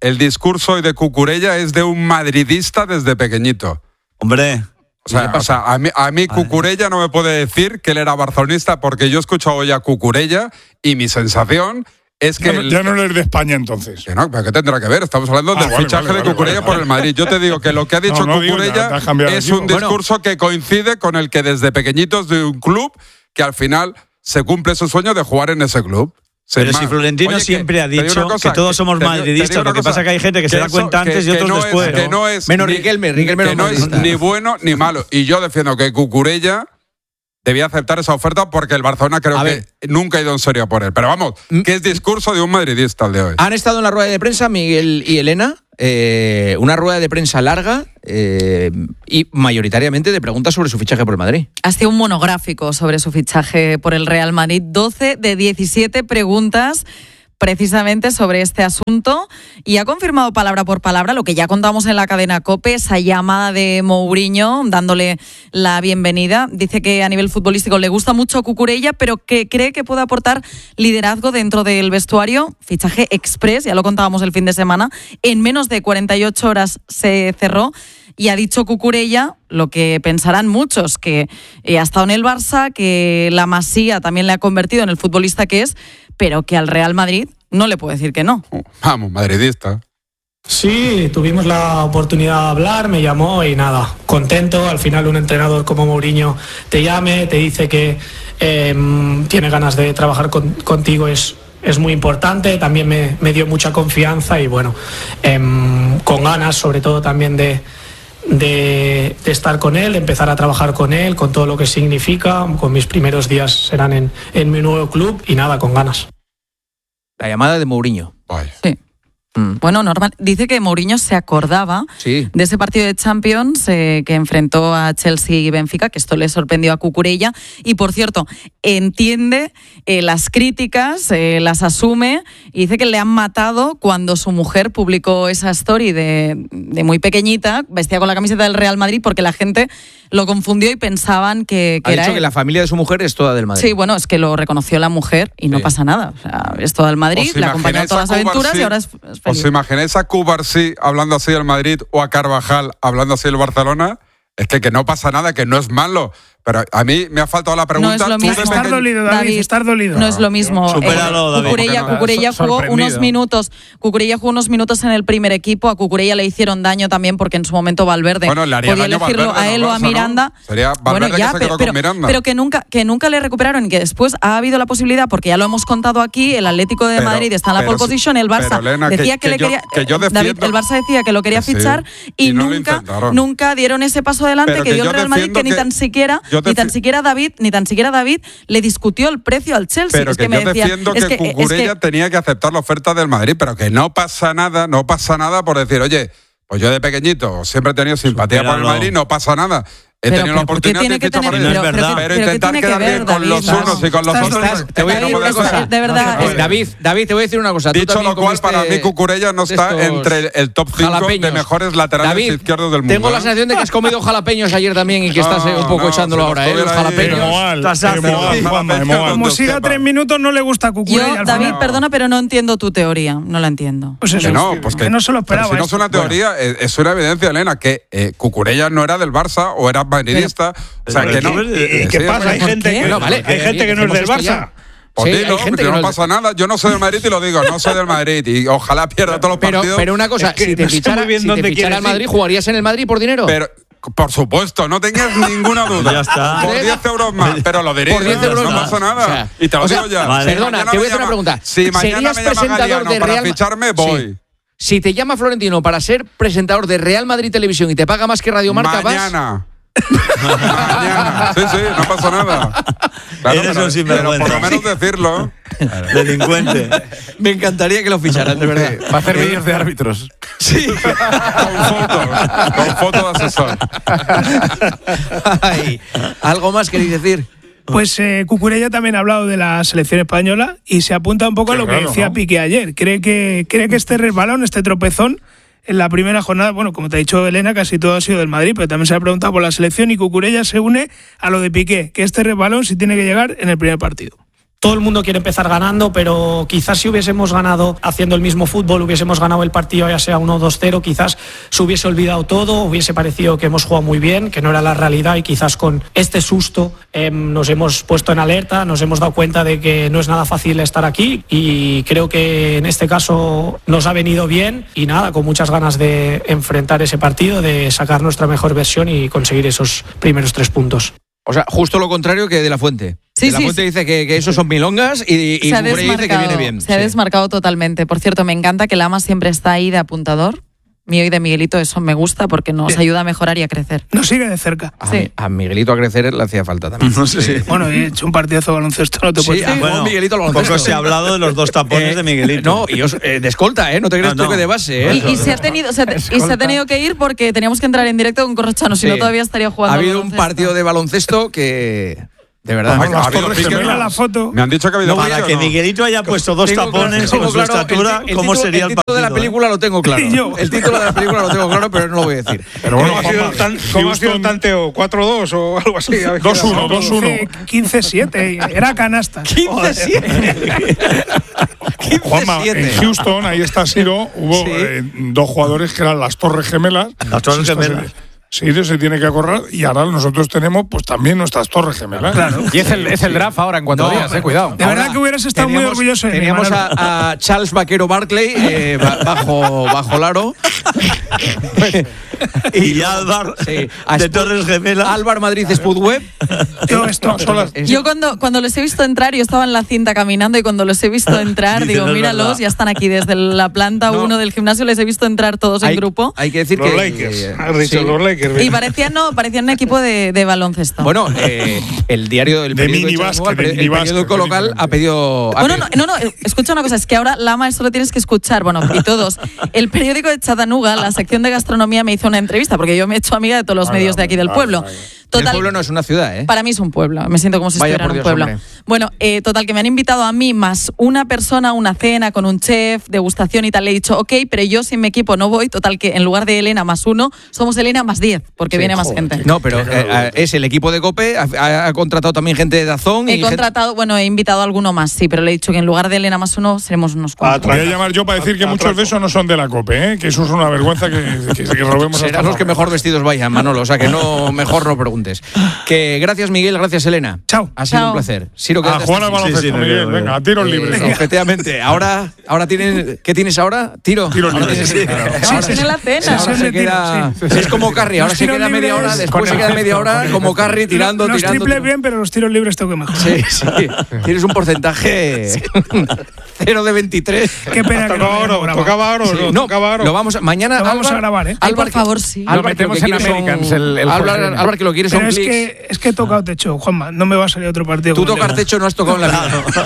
Speaker 2: el discurso hoy de Cucurella es de un madridista desde pequeñito.
Speaker 6: Hombre...
Speaker 2: O sea, o sea, a mí, a mí Cucurella no me puede decir que él era barcelonista porque yo he escuchado hoy a Cucurella y mi sensación es que...
Speaker 7: Ya no,
Speaker 2: el,
Speaker 7: ya no eres de España, entonces.
Speaker 2: Que no, pero ¿qué tendrá que ver? Estamos hablando ah, del vale, fichaje vale, de Cucurella vale, vale, por el Madrid. Yo te digo que lo que ha dicho no, no Cucurella digo, es un discurso bueno. que coincide con el que desde pequeñitos de un club que al final se cumple su sueño de jugar en ese club.
Speaker 6: Pero si Florentino Oye, siempre que, ha dicho cosa, que todos somos madridistas, lo que pasa es que hay gente que, que se da cuenta eso, antes que, y otros no después.
Speaker 2: Es, que no es
Speaker 4: Menos
Speaker 2: ni,
Speaker 4: Riquelme, Riquelme
Speaker 2: que no es ni bueno ni malo. Y yo defiendo que Cucurella debía aceptar esa oferta porque el Barcelona creo a que ver. nunca ha ido en serio por él. Pero vamos, que es discurso de un madridista el de hoy.
Speaker 4: Han estado en la rueda de prensa Miguel y Elena, eh, una rueda de prensa larga eh, y mayoritariamente de preguntas sobre su fichaje por el Madrid.
Speaker 5: Ha sido un monográfico sobre su fichaje por el Real Madrid. doce de diecisiete preguntas precisamente sobre este asunto y ha confirmado palabra por palabra lo que ya contamos en la cadena COPE, esa llamada de Mourinho dándole la bienvenida. Dice que a nivel futbolístico le gusta mucho Cucurella, pero que cree que puede aportar liderazgo dentro del vestuario. Fichaje express, ya lo contábamos el fin de semana, en menos de cuarenta y ocho horas se cerró. Y ha dicho Cucurella lo que pensarán muchos, que ha estado en el Barça, que la Masía también le ha convertido en el futbolista que es, pero que al Real Madrid no le puede decir que no.
Speaker 2: Vamos, madridista.
Speaker 13: Sí, tuvimos la oportunidad de hablar, me llamó y nada, contento. Al final un entrenador como Mourinho te llame, te dice que eh, tiene ganas de trabajar con, contigo, es... es muy importante, también me, me dio mucha confianza y bueno, eh, con ganas sobre todo también de, de, de estar con él, de empezar a trabajar con él, con todo lo que significa, con mis primeros días serán en, en mi nuevo club y nada, con ganas.
Speaker 4: La llamada de Mourinho.
Speaker 2: Vaya.
Speaker 5: Sí. Bueno, normal. Dice que Mourinho se acordaba
Speaker 4: sí.
Speaker 5: de ese partido de Champions eh, que enfrentó a Chelsea y Benfica, que esto le sorprendió a Cucurella. Y, por cierto, entiende eh, las críticas, eh, las asume y dice que le han matado cuando su mujer publicó esa story de, de muy pequeñita, vestida con la camiseta del Real Madrid, porque la gente lo confundió y pensaban que, que
Speaker 4: ha
Speaker 5: era
Speaker 4: dicho
Speaker 5: él.
Speaker 4: Que la familia de su mujer es toda del Madrid.
Speaker 5: Sí, bueno, es que lo reconoció la mujer y no sí. pasa nada. O sea, es toda del Madrid, le acompañó a todas las aventuras
Speaker 2: sí.
Speaker 5: y ahora es, es
Speaker 2: ¿Os imagináis a Cubarsí hablando así del Madrid o a Carvajal hablando así del Barcelona? Es que, que no pasa nada, que no es malo. Pero a mí me ha faltado la pregunta.
Speaker 5: No es lo mismo.
Speaker 8: Estar dolido, David, David, estar dolido.
Speaker 5: No es lo mismo.
Speaker 6: Supéralo, David.
Speaker 5: Cucurella,
Speaker 6: No,
Speaker 5: Cucurella jugó unos minutos. Cucurella jugó unos minutos en el primer equipo. A Cucurella le hicieron daño también porque en su momento Valverde
Speaker 2: bueno, le haría
Speaker 5: podía
Speaker 2: daño
Speaker 5: elegirlo
Speaker 2: Valverde,
Speaker 5: a él
Speaker 2: no,
Speaker 5: o a Miranda.
Speaker 2: ¿no? Sería Valverde bueno, ya, que se quedó
Speaker 5: pero,
Speaker 2: con Miranda.
Speaker 5: Pero que nunca, que nunca le recuperaron y que después ha habido la posibilidad, porque ya lo hemos contado aquí, el Atlético de pero, Madrid está en la pole position, el Barça
Speaker 2: pero, Elena,
Speaker 5: decía
Speaker 2: que,
Speaker 5: que, que le
Speaker 2: yo,
Speaker 5: quería.
Speaker 2: Que yo
Speaker 5: David, el Barça decía que lo quería
Speaker 2: que
Speaker 5: fichar
Speaker 2: sí,
Speaker 5: y,
Speaker 2: y no
Speaker 5: nunca, nunca dieron ese paso adelante
Speaker 2: pero
Speaker 5: que,
Speaker 2: que
Speaker 5: dio el Real Madrid, que, que ni tan siquiera, ni tan siquiera David, ni tan siquiera David le discutió el precio al Chelsea.
Speaker 2: Pero
Speaker 5: es
Speaker 2: que,
Speaker 5: que me
Speaker 2: yo
Speaker 5: decía,
Speaker 2: defiendo
Speaker 5: es
Speaker 2: que,
Speaker 5: que
Speaker 2: Cucurella
Speaker 5: es que,
Speaker 2: tenía que aceptar la oferta del Madrid, pero que no pasa nada, no pasa nada por decir, oye, pues yo de pequeñito siempre he tenido simpatía por el Madrid, no pasa nada. He
Speaker 5: pero,
Speaker 2: tenido la oportunidad de fichar por él.
Speaker 6: No es verdad.
Speaker 2: Pero, pero intentar quedar bien
Speaker 5: ver,
Speaker 2: con
Speaker 5: David,
Speaker 2: los unos no. y con los
Speaker 4: Estás,
Speaker 2: otros.
Speaker 4: estás, te voy a decir una cosa.
Speaker 5: De verdad.
Speaker 4: No David, David, te voy a decir una cosa.
Speaker 2: Dicho lo cual, para mí Cucurella no está entre el top cinco de mejores laterales
Speaker 4: David,
Speaker 2: izquierdos del mundo.
Speaker 4: Tengo la sensación de que has comido jalapeños ayer también y que estás no, un poco no, echándolo ahora, ¿eh? Los jalapeños.
Speaker 8: Como siga tres minutos, no le gusta Cucurella.
Speaker 5: Yo, David, perdona, pero no entiendo tu teoría. No la entiendo.
Speaker 8: Pues eso,
Speaker 2: no, pues
Speaker 8: que no se lo esperaba.
Speaker 2: Si no es una teoría, es una evidencia, Elena, que Cucurella no era del Barça o era madridista. O sea, que no.
Speaker 12: ¿Y qué pasa? Hay gente que no, vale, hay gente que no es del Barça.
Speaker 2: Pues sí, dilo, hay gente que no, no pasa nada. Yo no soy del Madrid y lo digo, no soy del Madrid y ojalá pierda todos los
Speaker 4: pero,
Speaker 2: partidos.
Speaker 4: Pero una cosa, es que si te no fichara, si te fichara al Madrid, ¿jugarías en el Madrid por dinero?
Speaker 2: Pero, por supuesto, no tengas ninguna duda.
Speaker 6: Ya está.
Speaker 2: Por diez euros más, pero lo diréis.
Speaker 4: Por diez euros
Speaker 2: no
Speaker 4: más.
Speaker 2: pasa nada. O sea, y te lo
Speaker 4: o sea,
Speaker 2: digo ya.
Speaker 4: Vale. Perdona,
Speaker 2: si
Speaker 4: te voy a hacer una pregunta.
Speaker 2: Si mañana me llama Galiano para Real... ficharme, voy.
Speaker 4: Sí. Si te llama Florentino para ser presentador de Real Madrid Televisión y te paga más que Radio Marca,
Speaker 2: mañana. Vas... Mañana. Sí, sí, no pasa nada. Claro,
Speaker 6: Eres
Speaker 2: pero,
Speaker 6: un sinvergüenza.
Speaker 2: pero por lo menos decirlo.
Speaker 6: Delincuente.
Speaker 4: Me encantaría que lo ficharan, de verdad.
Speaker 3: Va a hacer vídeos de árbitros.
Speaker 4: Sí.
Speaker 2: Con fotos. Con fotos de asesor.
Speaker 4: Ay, ¿algo más queréis decir?
Speaker 8: Pues eh, Cucurella también ha hablado de la selección española y se apunta un poco sí, a lo claro, que decía ¿no? Piqué ayer. Cree que, cree que este resbalón, este tropezón, en la primera jornada, bueno, como te ha dicho Elena, casi todo ha sido del Madrid, pero también se ha preguntado por la selección y Cucurella se une a lo de Piqué, que este resbalón sí tiene que llegar en el primer partido.
Speaker 13: todo el mundo quiere empezar ganando, pero quizás si hubiésemos ganado haciendo el mismo fútbol, hubiésemos ganado el partido ya sea uno dos cero, quizás se hubiese olvidado todo, hubiese parecido que hemos jugado muy bien, que no era la realidad, y quizás con este susto eh, nos hemos puesto en alerta, nos hemos dado cuenta de que no es nada fácil estar aquí, y creo que en este caso nos ha venido bien, y nada, con muchas ganas de enfrentar ese partido, de sacar nuestra mejor versión y conseguir esos primeros tres puntos.
Speaker 4: O sea, justo lo contrario que De La Fuente.
Speaker 5: Sí,
Speaker 4: de La
Speaker 5: sí,
Speaker 4: Fuente
Speaker 5: sí.
Speaker 4: dice que, que esos son milongas y, y Cucurella dice que viene bien.
Speaker 5: Se ha
Speaker 4: Sí.
Speaker 5: desmarcado totalmente. Por cierto, me encanta que Lama siempre está ahí de apuntador. Mío y de Miguelito, eso me gusta porque nos
Speaker 8: Bien.
Speaker 5: ayuda a mejorar y a crecer.
Speaker 8: Nos sigue de cerca.
Speaker 4: A,
Speaker 5: Sí.
Speaker 4: a Miguelito a crecer le hacía falta también.
Speaker 6: No sé si.
Speaker 8: Bueno, he hecho un partidazo de baloncesto, no te
Speaker 4: Sí,
Speaker 8: puedes
Speaker 4: ah,
Speaker 8: decir.
Speaker 4: bueno, Miguelito al baloncesto.
Speaker 6: Poco se ha hablado de los dos tapones
Speaker 4: Eh,
Speaker 6: de Miguelito.
Speaker 4: No, y os, eh, de escolta, ¿eh? No te creas
Speaker 6: No,
Speaker 4: tú
Speaker 6: no.
Speaker 4: que de base, ¿eh?
Speaker 5: Y, y se, ha tenido, se, ha- y se ha tenido que ir porque teníamos que entrar en directo con Corrochano, si
Speaker 4: Sí.
Speaker 5: no todavía estaría jugando.
Speaker 4: Ha habido un
Speaker 5: baloncesto.
Speaker 4: partido de baloncesto que... De verdad.
Speaker 7: Bueno,
Speaker 2: ha
Speaker 7: las
Speaker 2: habido
Speaker 7: Torres
Speaker 2: pique,
Speaker 7: Gemelas.
Speaker 8: Mira la foto.
Speaker 2: Me han dicho que ha habido
Speaker 4: No voy
Speaker 2: pique,
Speaker 6: Para
Speaker 2: ¿o
Speaker 6: que
Speaker 2: no?
Speaker 6: Miguelito haya puesto dos
Speaker 4: Tengo
Speaker 6: tapones
Speaker 4: claro,
Speaker 6: con su
Speaker 4: tengo claro,
Speaker 6: estatura,
Speaker 4: el ti- el
Speaker 6: ¿cómo
Speaker 4: título-
Speaker 6: sería el,
Speaker 4: el título de la
Speaker 6: partido, eh?
Speaker 4: película lo tengo claro.
Speaker 8: Y yo.
Speaker 4: El título de la película lo tengo claro, pero no lo voy a decir.
Speaker 7: Pero bueno,
Speaker 1: ¿Cómo ha sido
Speaker 7: Juanma,
Speaker 1: el, tan- cómo ha sido el
Speaker 7: Houston-
Speaker 1: tanteo? ¿cuatro dos o algo así? A ver,
Speaker 7: dos uno,
Speaker 1: qué-
Speaker 7: dos uno.
Speaker 8: quince siete, era canasta.
Speaker 4: quince siete.
Speaker 7: Juanma, en Houston, ahí está Siro, hubo
Speaker 4: Sí.
Speaker 7: eh, dos jugadores que eran las Torres Gemelas.
Speaker 6: Las Torres
Speaker 7: Esto se-
Speaker 6: Gemelas.
Speaker 7: Siro se tiene que acordar y ahora nosotros tenemos pues también nuestras Torres Gemelas.
Speaker 8: Claro.
Speaker 3: Y es el, es el draft ahora en cuatro
Speaker 4: No,
Speaker 3: días, eh, cuidado.
Speaker 8: De verdad que hubieras estado muy
Speaker 4: Teníamos-
Speaker 8: orgulloso de mí,
Speaker 4: Teníamos
Speaker 8: Manolo.
Speaker 4: a, a Charles Vaquero Barclay eh, ba- bajo, bajo Laro.
Speaker 6: Y Álvar
Speaker 4: Sí, a
Speaker 6: de
Speaker 4: Spud-
Speaker 6: Torres Gemelas.
Speaker 4: Álvar Madrid Spudweb.
Speaker 8: Yo esto,
Speaker 7: Son las-
Speaker 5: Yo cuando, cuando les he visto entrar, yo estaba en la cinta caminando y cuando los he visto entrar,
Speaker 6: Dice,
Speaker 5: digo,
Speaker 6: no es
Speaker 5: míralos,
Speaker 6: verdad.
Speaker 5: ya están aquí desde la planta
Speaker 4: No.
Speaker 5: uno del gimnasio, les he visto entrar todos en
Speaker 4: Hay,
Speaker 5: grupo.
Speaker 4: hay que decir
Speaker 1: Los
Speaker 4: que.
Speaker 1: Lakers.
Speaker 4: eh,
Speaker 1: Has dicho
Speaker 4: sí.
Speaker 1: los Lakers.
Speaker 5: Y parecían, no, parecían un equipo de, de baloncesto.
Speaker 4: Bueno, eh, el diario del
Speaker 7: De
Speaker 4: periódico
Speaker 7: minibásquet,
Speaker 4: Chattanooga, el
Speaker 7: de
Speaker 4: peri- el
Speaker 7: minibásquet,
Speaker 4: periódico local
Speaker 7: precisamente.
Speaker 4: ha pedido. ha
Speaker 5: Bueno,
Speaker 4: pedido-
Speaker 5: no, no, no, escucha una cosa, es que ahora, Lama, eso lo tienes que escuchar, bueno, y todos. El periódico de Chattanooga, la sección de gastronomía, me hizo una entrevista, porque yo me he hecho amiga de todos los
Speaker 7: Vale,
Speaker 5: medios de aquí del
Speaker 7: vale,
Speaker 5: pueblo.
Speaker 7: vale.
Speaker 4: el
Speaker 5: Total,
Speaker 4: pueblo no es una ciudad, ¿eh?
Speaker 5: para mí es un pueblo, me siento como si
Speaker 4: Vaya
Speaker 5: estuviera en un
Speaker 4: por Dios,
Speaker 5: pueblo.
Speaker 4: hombre.
Speaker 5: Bueno, eh, total, que me han invitado a mí más una persona, una cena con un chef, degustación y tal. Le he dicho, ok, pero yo sin mi equipo no voy. Total, que en lugar de Elena más uno, somos Elena más diez, porque
Speaker 4: Sí,
Speaker 5: viene más
Speaker 4: joder.
Speaker 5: gente.
Speaker 4: No, pero eh, eh, es el equipo de COPE, ha, ha- ha contratado también gente de Dazón.
Speaker 5: He
Speaker 4: y gente-
Speaker 5: contratado, bueno, he invitado a alguno más, sí, pero le he dicho que en lugar de Elena más uno, seremos unos cuantos.
Speaker 7: Voy a llamar yo para decir que muchos de esos no son de la COPE, ¿eh? Que eso es una vergüenza que, que, que robemos hasta
Speaker 4: Serán los que mejor vestidos vayan, Manolo. O sea que no, mejor no preguntes. Que gracias, Miguel, gracias, Elena.
Speaker 8: Chao.
Speaker 4: Ha sido
Speaker 5: Chao.
Speaker 4: un placer. Siro,
Speaker 7: A
Speaker 4: quédate
Speaker 7: jugar
Speaker 4: hasta
Speaker 7: al
Speaker 4: aquí.
Speaker 7: baloncesto,
Speaker 6: Sí, sí, me
Speaker 7: Miguel.
Speaker 6: quedo, me
Speaker 7: Venga,
Speaker 6: quedo.
Speaker 7: a tiros
Speaker 4: Eh,
Speaker 7: libres. ¿no?
Speaker 4: Efectivamente. Ahora, ahora tienes, ¿qué tienes ahora? Tiro.
Speaker 7: Tiros
Speaker 4: Ahora
Speaker 7: libres,
Speaker 4: tienes-
Speaker 7: sí, claro.
Speaker 4: ahora
Speaker 5: Sí,
Speaker 4: se-
Speaker 5: tiene la cena.
Speaker 4: ahora
Speaker 8: Sesión
Speaker 4: se
Speaker 8: de tiro,
Speaker 4: queda.
Speaker 8: sí.
Speaker 4: Es como Carry. Ahora
Speaker 8: Los
Speaker 4: se
Speaker 8: tiros
Speaker 4: queda media
Speaker 8: libres
Speaker 4: hora, después
Speaker 7: con
Speaker 4: se
Speaker 7: el
Speaker 4: queda
Speaker 7: gesto,
Speaker 4: media hora
Speaker 7: con el
Speaker 4: como
Speaker 7: gesto.
Speaker 4: Carry tirando,
Speaker 8: los
Speaker 4: tirando.
Speaker 8: triples
Speaker 4: tirando.
Speaker 8: bien, pero los tiros libres tengo que mejorar.
Speaker 4: Sí, sí. Tienes un porcentaje cero de veintitrés.
Speaker 8: Qué pena que no
Speaker 1: Tocaba
Speaker 8: lo
Speaker 1: oro,
Speaker 8: hayamos grabado.
Speaker 1: tocaba oro,
Speaker 4: Sí,
Speaker 1: no,
Speaker 4: no,
Speaker 1: tocaba oro.
Speaker 4: lo vamos a, mañana
Speaker 8: Lo vamos
Speaker 4: Álvar-
Speaker 8: a grabar, ¿eh?
Speaker 5: Ay,
Speaker 4: Álvar,
Speaker 5: por favor, sí.
Speaker 3: Lo metemos en Americans el, el
Speaker 4: Álvar,
Speaker 3: jueves que viene.
Speaker 4: Álvar, que lo quieres son
Speaker 8: Pero es
Speaker 4: clics.
Speaker 8: que, es que he tocado techo, Juanma. No me va a salir otro partido.
Speaker 4: Tú
Speaker 8: como el de
Speaker 4: tocar
Speaker 8: hoy.
Speaker 4: techo no has tocado en la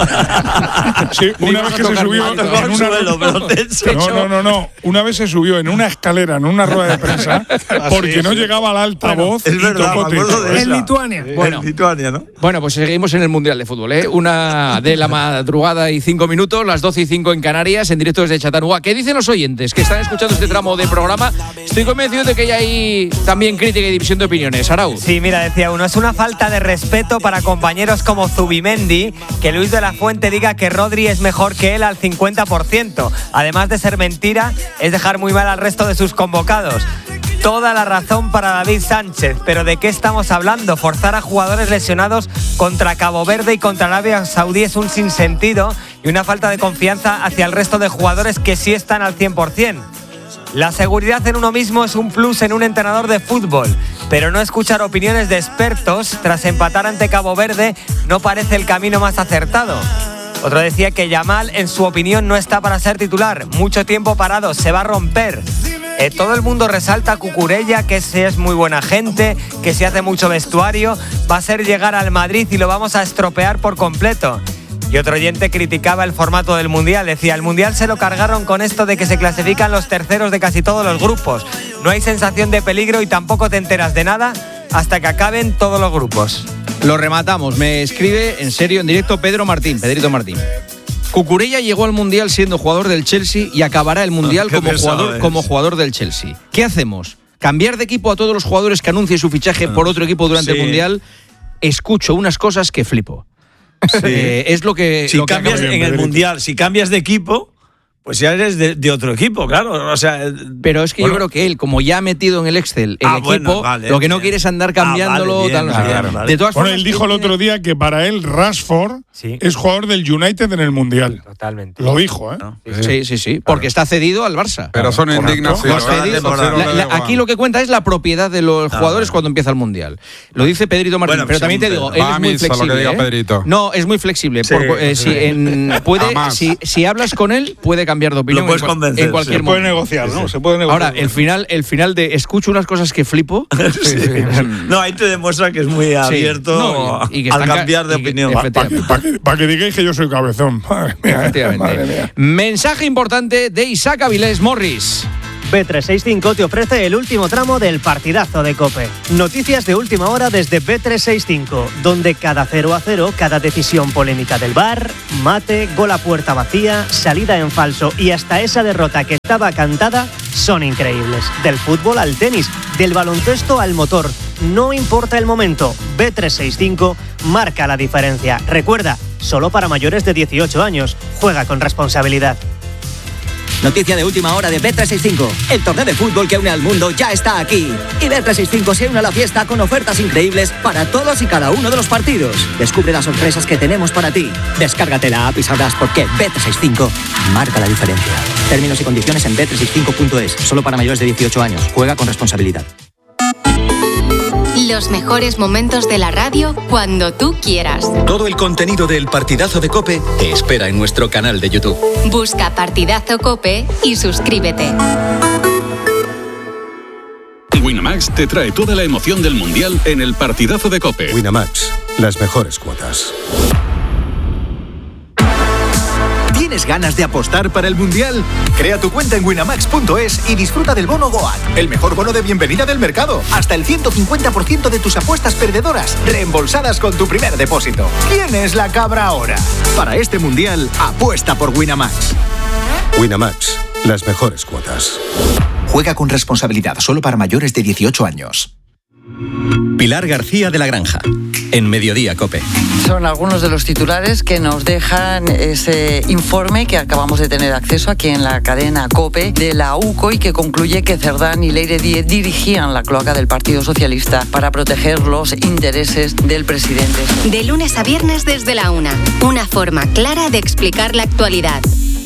Speaker 4: vida.
Speaker 7: Sí,
Speaker 4: Ni
Speaker 7: una
Speaker 4: vas
Speaker 7: vez
Speaker 4: a
Speaker 7: que se
Speaker 4: tocar
Speaker 7: subió
Speaker 4: nada.
Speaker 7: en
Speaker 6: Tocaba el
Speaker 7: una
Speaker 6: suelo, pero techo.
Speaker 7: No, no, no, no. Una vez se subió en una escalera, en una rueda de prensa, porque
Speaker 1: sí,
Speaker 7: no
Speaker 1: sí.
Speaker 7: llegaba al altavoz
Speaker 6: Es
Speaker 7: y
Speaker 6: verdad,
Speaker 7: tocó
Speaker 6: me acuerdo
Speaker 7: techo.
Speaker 6: de
Speaker 8: En
Speaker 6: esa.
Speaker 8: Lituania.
Speaker 4: Bueno.
Speaker 6: En Lituania, ¿no?
Speaker 4: Bueno, pues seguimos en el Mundial de Fútbol, ¿eh? Una de la madrugada y cinco minutos, las doce y cinco en Canarias, en directo desde Chattanooga. ¿Qué dicen los oyentes que están escuchando este tramo de programa? Estoy convencido de que hay ahí también crítica y división de opiniones. Arau.
Speaker 14: Sí, mira, decía uno, es una falta de respeto para compañeros como Zubimendi que Luis de la Fuente diga que Rodri es mejor que él al cincuenta por ciento. Además de ser mentira, es dejar muy mal al resto de sus convocados. Toda la razón para David Sánchez, pero ¿de qué estamos hablando? Forzar a jugadores lesionados contra Cabo Verde y contra Arabia Saudí es un sinsentido y una falta de confianza hacia el resto de jugadores que sí están al cien por ciento. La seguridad en uno mismo es un plus en un entrenador de fútbol, pero no escuchar opiniones de expertos tras empatar ante Cabo Verde no parece el camino más acertado. Otro decía que Yamal, en su opinión, no está para ser titular. Mucho tiempo parado, se va a romper. Eh, todo el mundo resalta a Cucurella, que si es muy buena gente, que si hace mucho vestuario, va a ser llegar al Madrid y lo vamos a estropear por completo. Y otro oyente criticaba el formato del Mundial. Decía, el Mundial se lo cargaron con esto de que se clasifican los terceros de casi todos los grupos. No hay sensación de peligro y tampoco te enteras de nada hasta que acaben todos los grupos.
Speaker 4: Lo rematamos. Me escribe en serio, en directo, Pedro Martín, Pedrito Martín. Cucurella llegó al Mundial siendo jugador del Chelsea y acabará el Mundial
Speaker 6: Qué
Speaker 4: como
Speaker 6: pesado
Speaker 4: jugador,
Speaker 6: es.
Speaker 4: como jugador del Chelsea. ¿Qué hacemos? ¿Cambiar de equipo a todos los jugadores que anuncien su fichaje por otro equipo durante
Speaker 6: Sí.
Speaker 4: el Mundial? Escucho unas cosas que flipo.
Speaker 6: Sí.
Speaker 4: Eh, es lo que.
Speaker 6: Si
Speaker 4: lo que
Speaker 6: cambias
Speaker 4: acaba-
Speaker 6: en el Mundial, si cambias de equipo, pues ya eres de, de otro equipo, claro. O sea,
Speaker 4: Pero es que
Speaker 6: bueno.
Speaker 4: yo creo que él, como ya ha metido en el Excel el
Speaker 6: Ah,
Speaker 4: equipo,
Speaker 6: bueno, vale,
Speaker 4: lo que no
Speaker 6: bien.
Speaker 4: quiere es andar cambiándolo.
Speaker 6: Ah, vale,
Speaker 4: tal, no sé
Speaker 6: bien,
Speaker 4: qué.
Speaker 6: vale, vale.
Speaker 4: De todas
Speaker 7: Bueno,
Speaker 4: formas,
Speaker 7: él dijo el otro día que para él Rashford
Speaker 14: Sí.
Speaker 7: es jugador del United en el Mundial.
Speaker 14: Totalmente.
Speaker 7: Lo dijo, ¿eh?
Speaker 4: Sí, sí, sí. Porque está cedido al Barça.
Speaker 2: Pero son
Speaker 7: Correcto.
Speaker 2: indignaciones.
Speaker 4: Los cedidos.
Speaker 6: temporada.
Speaker 4: La- la- aquí lo que cuenta es la propiedad de los jugadores cuando empieza el Mundial. Lo dice Pedrito Martín.
Speaker 6: Bueno,
Speaker 4: pero
Speaker 6: pues
Speaker 4: también te
Speaker 6: según
Speaker 4: digo, él es muy
Speaker 2: Mamis, a lo que
Speaker 4: flexible.
Speaker 2: diga
Speaker 4: ¿eh?
Speaker 2: Pedrito.
Speaker 4: No, es muy flexible.
Speaker 6: Sí,
Speaker 4: Por- eh, si, en- puede,
Speaker 2: Jamás.
Speaker 4: si, si hablas con él, puede cambiar de opinión
Speaker 6: Lo puedes
Speaker 4: en, cual-
Speaker 6: convencer,
Speaker 4: en cualquier
Speaker 1: Se puede
Speaker 4: momento.
Speaker 1: negociar, ¿no? Se puede negociar.
Speaker 4: Ahora, el final, el final de escucho unas cosas que flipo.
Speaker 6: Sí. No, ahí te demuestra que es muy abierto
Speaker 4: No, y- y que
Speaker 6: al
Speaker 4: están ca-
Speaker 6: cambiar de
Speaker 4: y que-
Speaker 6: opinión.
Speaker 4: efectivamente.
Speaker 7: Para que, pa que- pa que digáis que yo soy cabezón. Madre mía,
Speaker 4: Efectivamente.
Speaker 7: madre mía.
Speaker 4: Mensaje importante de Isaac Avilés Morris.
Speaker 15: B trescientos sesenta y cinco te ofrece el último tramo del partidazo de COPE. Noticias de última hora desde B trescientos sesenta y cinco, donde cada cero a cero, cada decisión polémica del V A R, mate, gol a puerta vacía, salida en falso y hasta esa derrota que estaba cantada son increíbles. Del fútbol al tenis, del baloncesto al motor. No importa el momento, B trescientos sesenta y cinco marca la diferencia. Recuerda, solo para mayores de dieciocho años. Juega con responsabilidad.
Speaker 16: Noticia de última hora de B trescientos sesenta y cinco. El torneo de fútbol que une al mundo ya está aquí. Y B trescientos sesenta y cinco se une a la fiesta con ofertas increíbles para todos y cada uno de los partidos. Descubre las sorpresas que tenemos para ti. Descárgate la app y sabrás por qué B trescientos sesenta y cinco marca la diferencia. Términos y condiciones en B trescientos sesenta y cinco punto es. Solo para mayores de dieciocho años. Juega con responsabilidad.
Speaker 17: Los mejores momentos de la radio cuando tú quieras.
Speaker 18: Todo el contenido del partidazo de COPE te espera en nuestro canal de YouTube.
Speaker 17: Busca Partidazo COPE y suscríbete.
Speaker 19: Winamax te trae toda la emoción del Mundial en el partidazo de COPE.
Speaker 20: Winamax, las mejores cuotas.
Speaker 18: ¿Tienes ganas de apostar para el Mundial? Crea tu cuenta en winamax punto es y disfruta del bono Goat, el mejor bono de bienvenida del mercado. Hasta el ciento cincuenta por ciento de tus apuestas perdedoras reembolsadas con tu primer depósito. ¿Quién es la cabra ahora? Para este Mundial, apuesta por Winamax.
Speaker 20: Winamax, las mejores cuotas.
Speaker 18: Juega con responsabilidad, solo para mayores de dieciocho años.
Speaker 21: Pilar García de la Granja, en Mediodía COPE.
Speaker 22: Son algunos de los titulares que nos dejan ese informe que acabamos de tener acceso aquí en la cadena COPE de la U C O y que concluye que Cerdán y Leire Díez dirigían la cloaca del Partido Socialista para proteger los intereses del presidente.
Speaker 17: De lunes a viernes desde la una. Una forma clara de explicar la actualidad.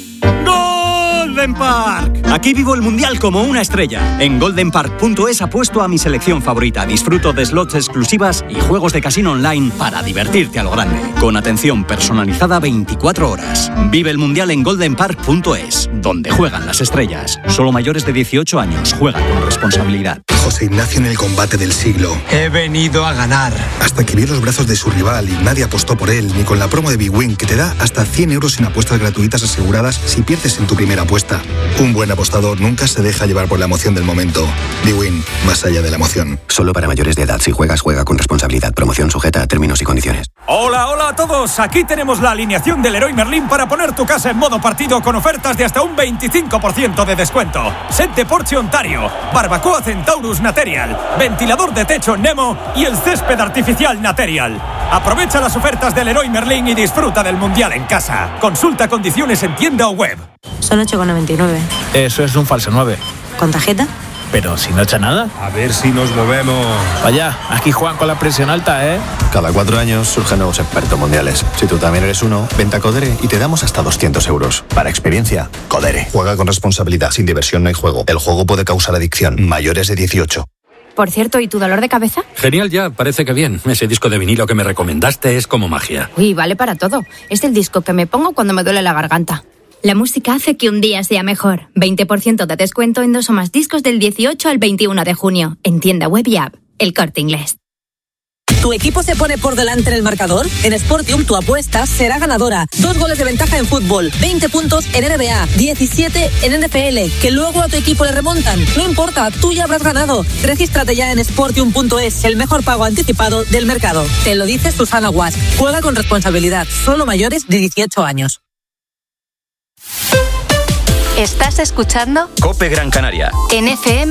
Speaker 23: Golden Park. Aquí vivo el Mundial como una estrella. En golden park punto es apuesto a mi selección favorita. Disfruto de slots exclusivas y juegos de casino online para divertirte a lo grande. Con atención personalizada veinticuatro horas. Vive el Mundial en golden park punto es, donde juegan las estrellas. Solo mayores de dieciocho años. Juega con responsabilidad.
Speaker 24: José Ignacio en el combate del siglo.
Speaker 23: He venido a ganar.
Speaker 24: Hasta que vio los brazos de su rival y nadie apostó por él, ni con la promo de Big Win, que te da hasta cien euros en apuestas gratuitas aseguradas si pierdes en tu primera apuesta. Un buen apostador nunca se deja llevar por la emoción del momento. Big Win, más allá de la emoción.
Speaker 25: Solo para mayores de edad. Si juegas, juega con responsabilidad. Promoción sujeta a términos y condiciones.
Speaker 26: Hola, hola a todos. Aquí tenemos la alineación del Leroy Merlin para poner tu casa en modo partido con ofertas de hasta un veinticinco por ciento de descuento. Set de Porsche Ontario, barbacoa Centaurus Material, ventilador de techo Nemo y el césped artificial Material. Aprovecha las ofertas del Leroy Merlin y disfruta del Mundial en casa. Consulta condiciones en tienda o web.
Speaker 27: Son ocho con noventa y nueve.
Speaker 3: Eso es un falso nueve.
Speaker 27: ¿Con tarjeta?
Speaker 3: Pero si no echa nada.
Speaker 20: A ver si nos movemos.
Speaker 3: Vaya, aquí juegan con la presión alta, ¿eh?
Speaker 20: Cada cuatro años surgen nuevos expertos mundiales. Si tú también eres uno, vente a Codere y te damos hasta doscientos euros. Para experiencia, Codere. Juega con responsabilidad. Sin diversión no hay juego. El juego puede causar adicción. Mayores de dieciocho.
Speaker 27: Por cierto, ¿y tu dolor de cabeza?
Speaker 28: Genial ya, parece que bien. Ese disco de vinilo que me recomendaste es como magia.
Speaker 27: Uy, vale para todo. Es el disco que me pongo cuando me duele la garganta.
Speaker 29: La música hace que un día sea mejor. veinte por ciento de descuento en dos o más discos del dieciocho al veintiuno de junio. En tienda web y app. El Corte Inglés.
Speaker 30: ¿Tu equipo se pone por delante en el marcador? En Sportium tu apuesta será ganadora. Dos goles de ventaja en fútbol, veinte puntos en N B A, diecisiete en N F L, que luego a tu equipo le remontan. No importa, tú ya habrás ganado. Regístrate ya en sportium punto es, el mejor pago anticipado del mercado. Te lo dice Susana Guas. Juega con responsabilidad. Solo mayores de dieciocho años.
Speaker 17: ¿Estás escuchando?
Speaker 18: COPE Gran Canaria.
Speaker 17: En F M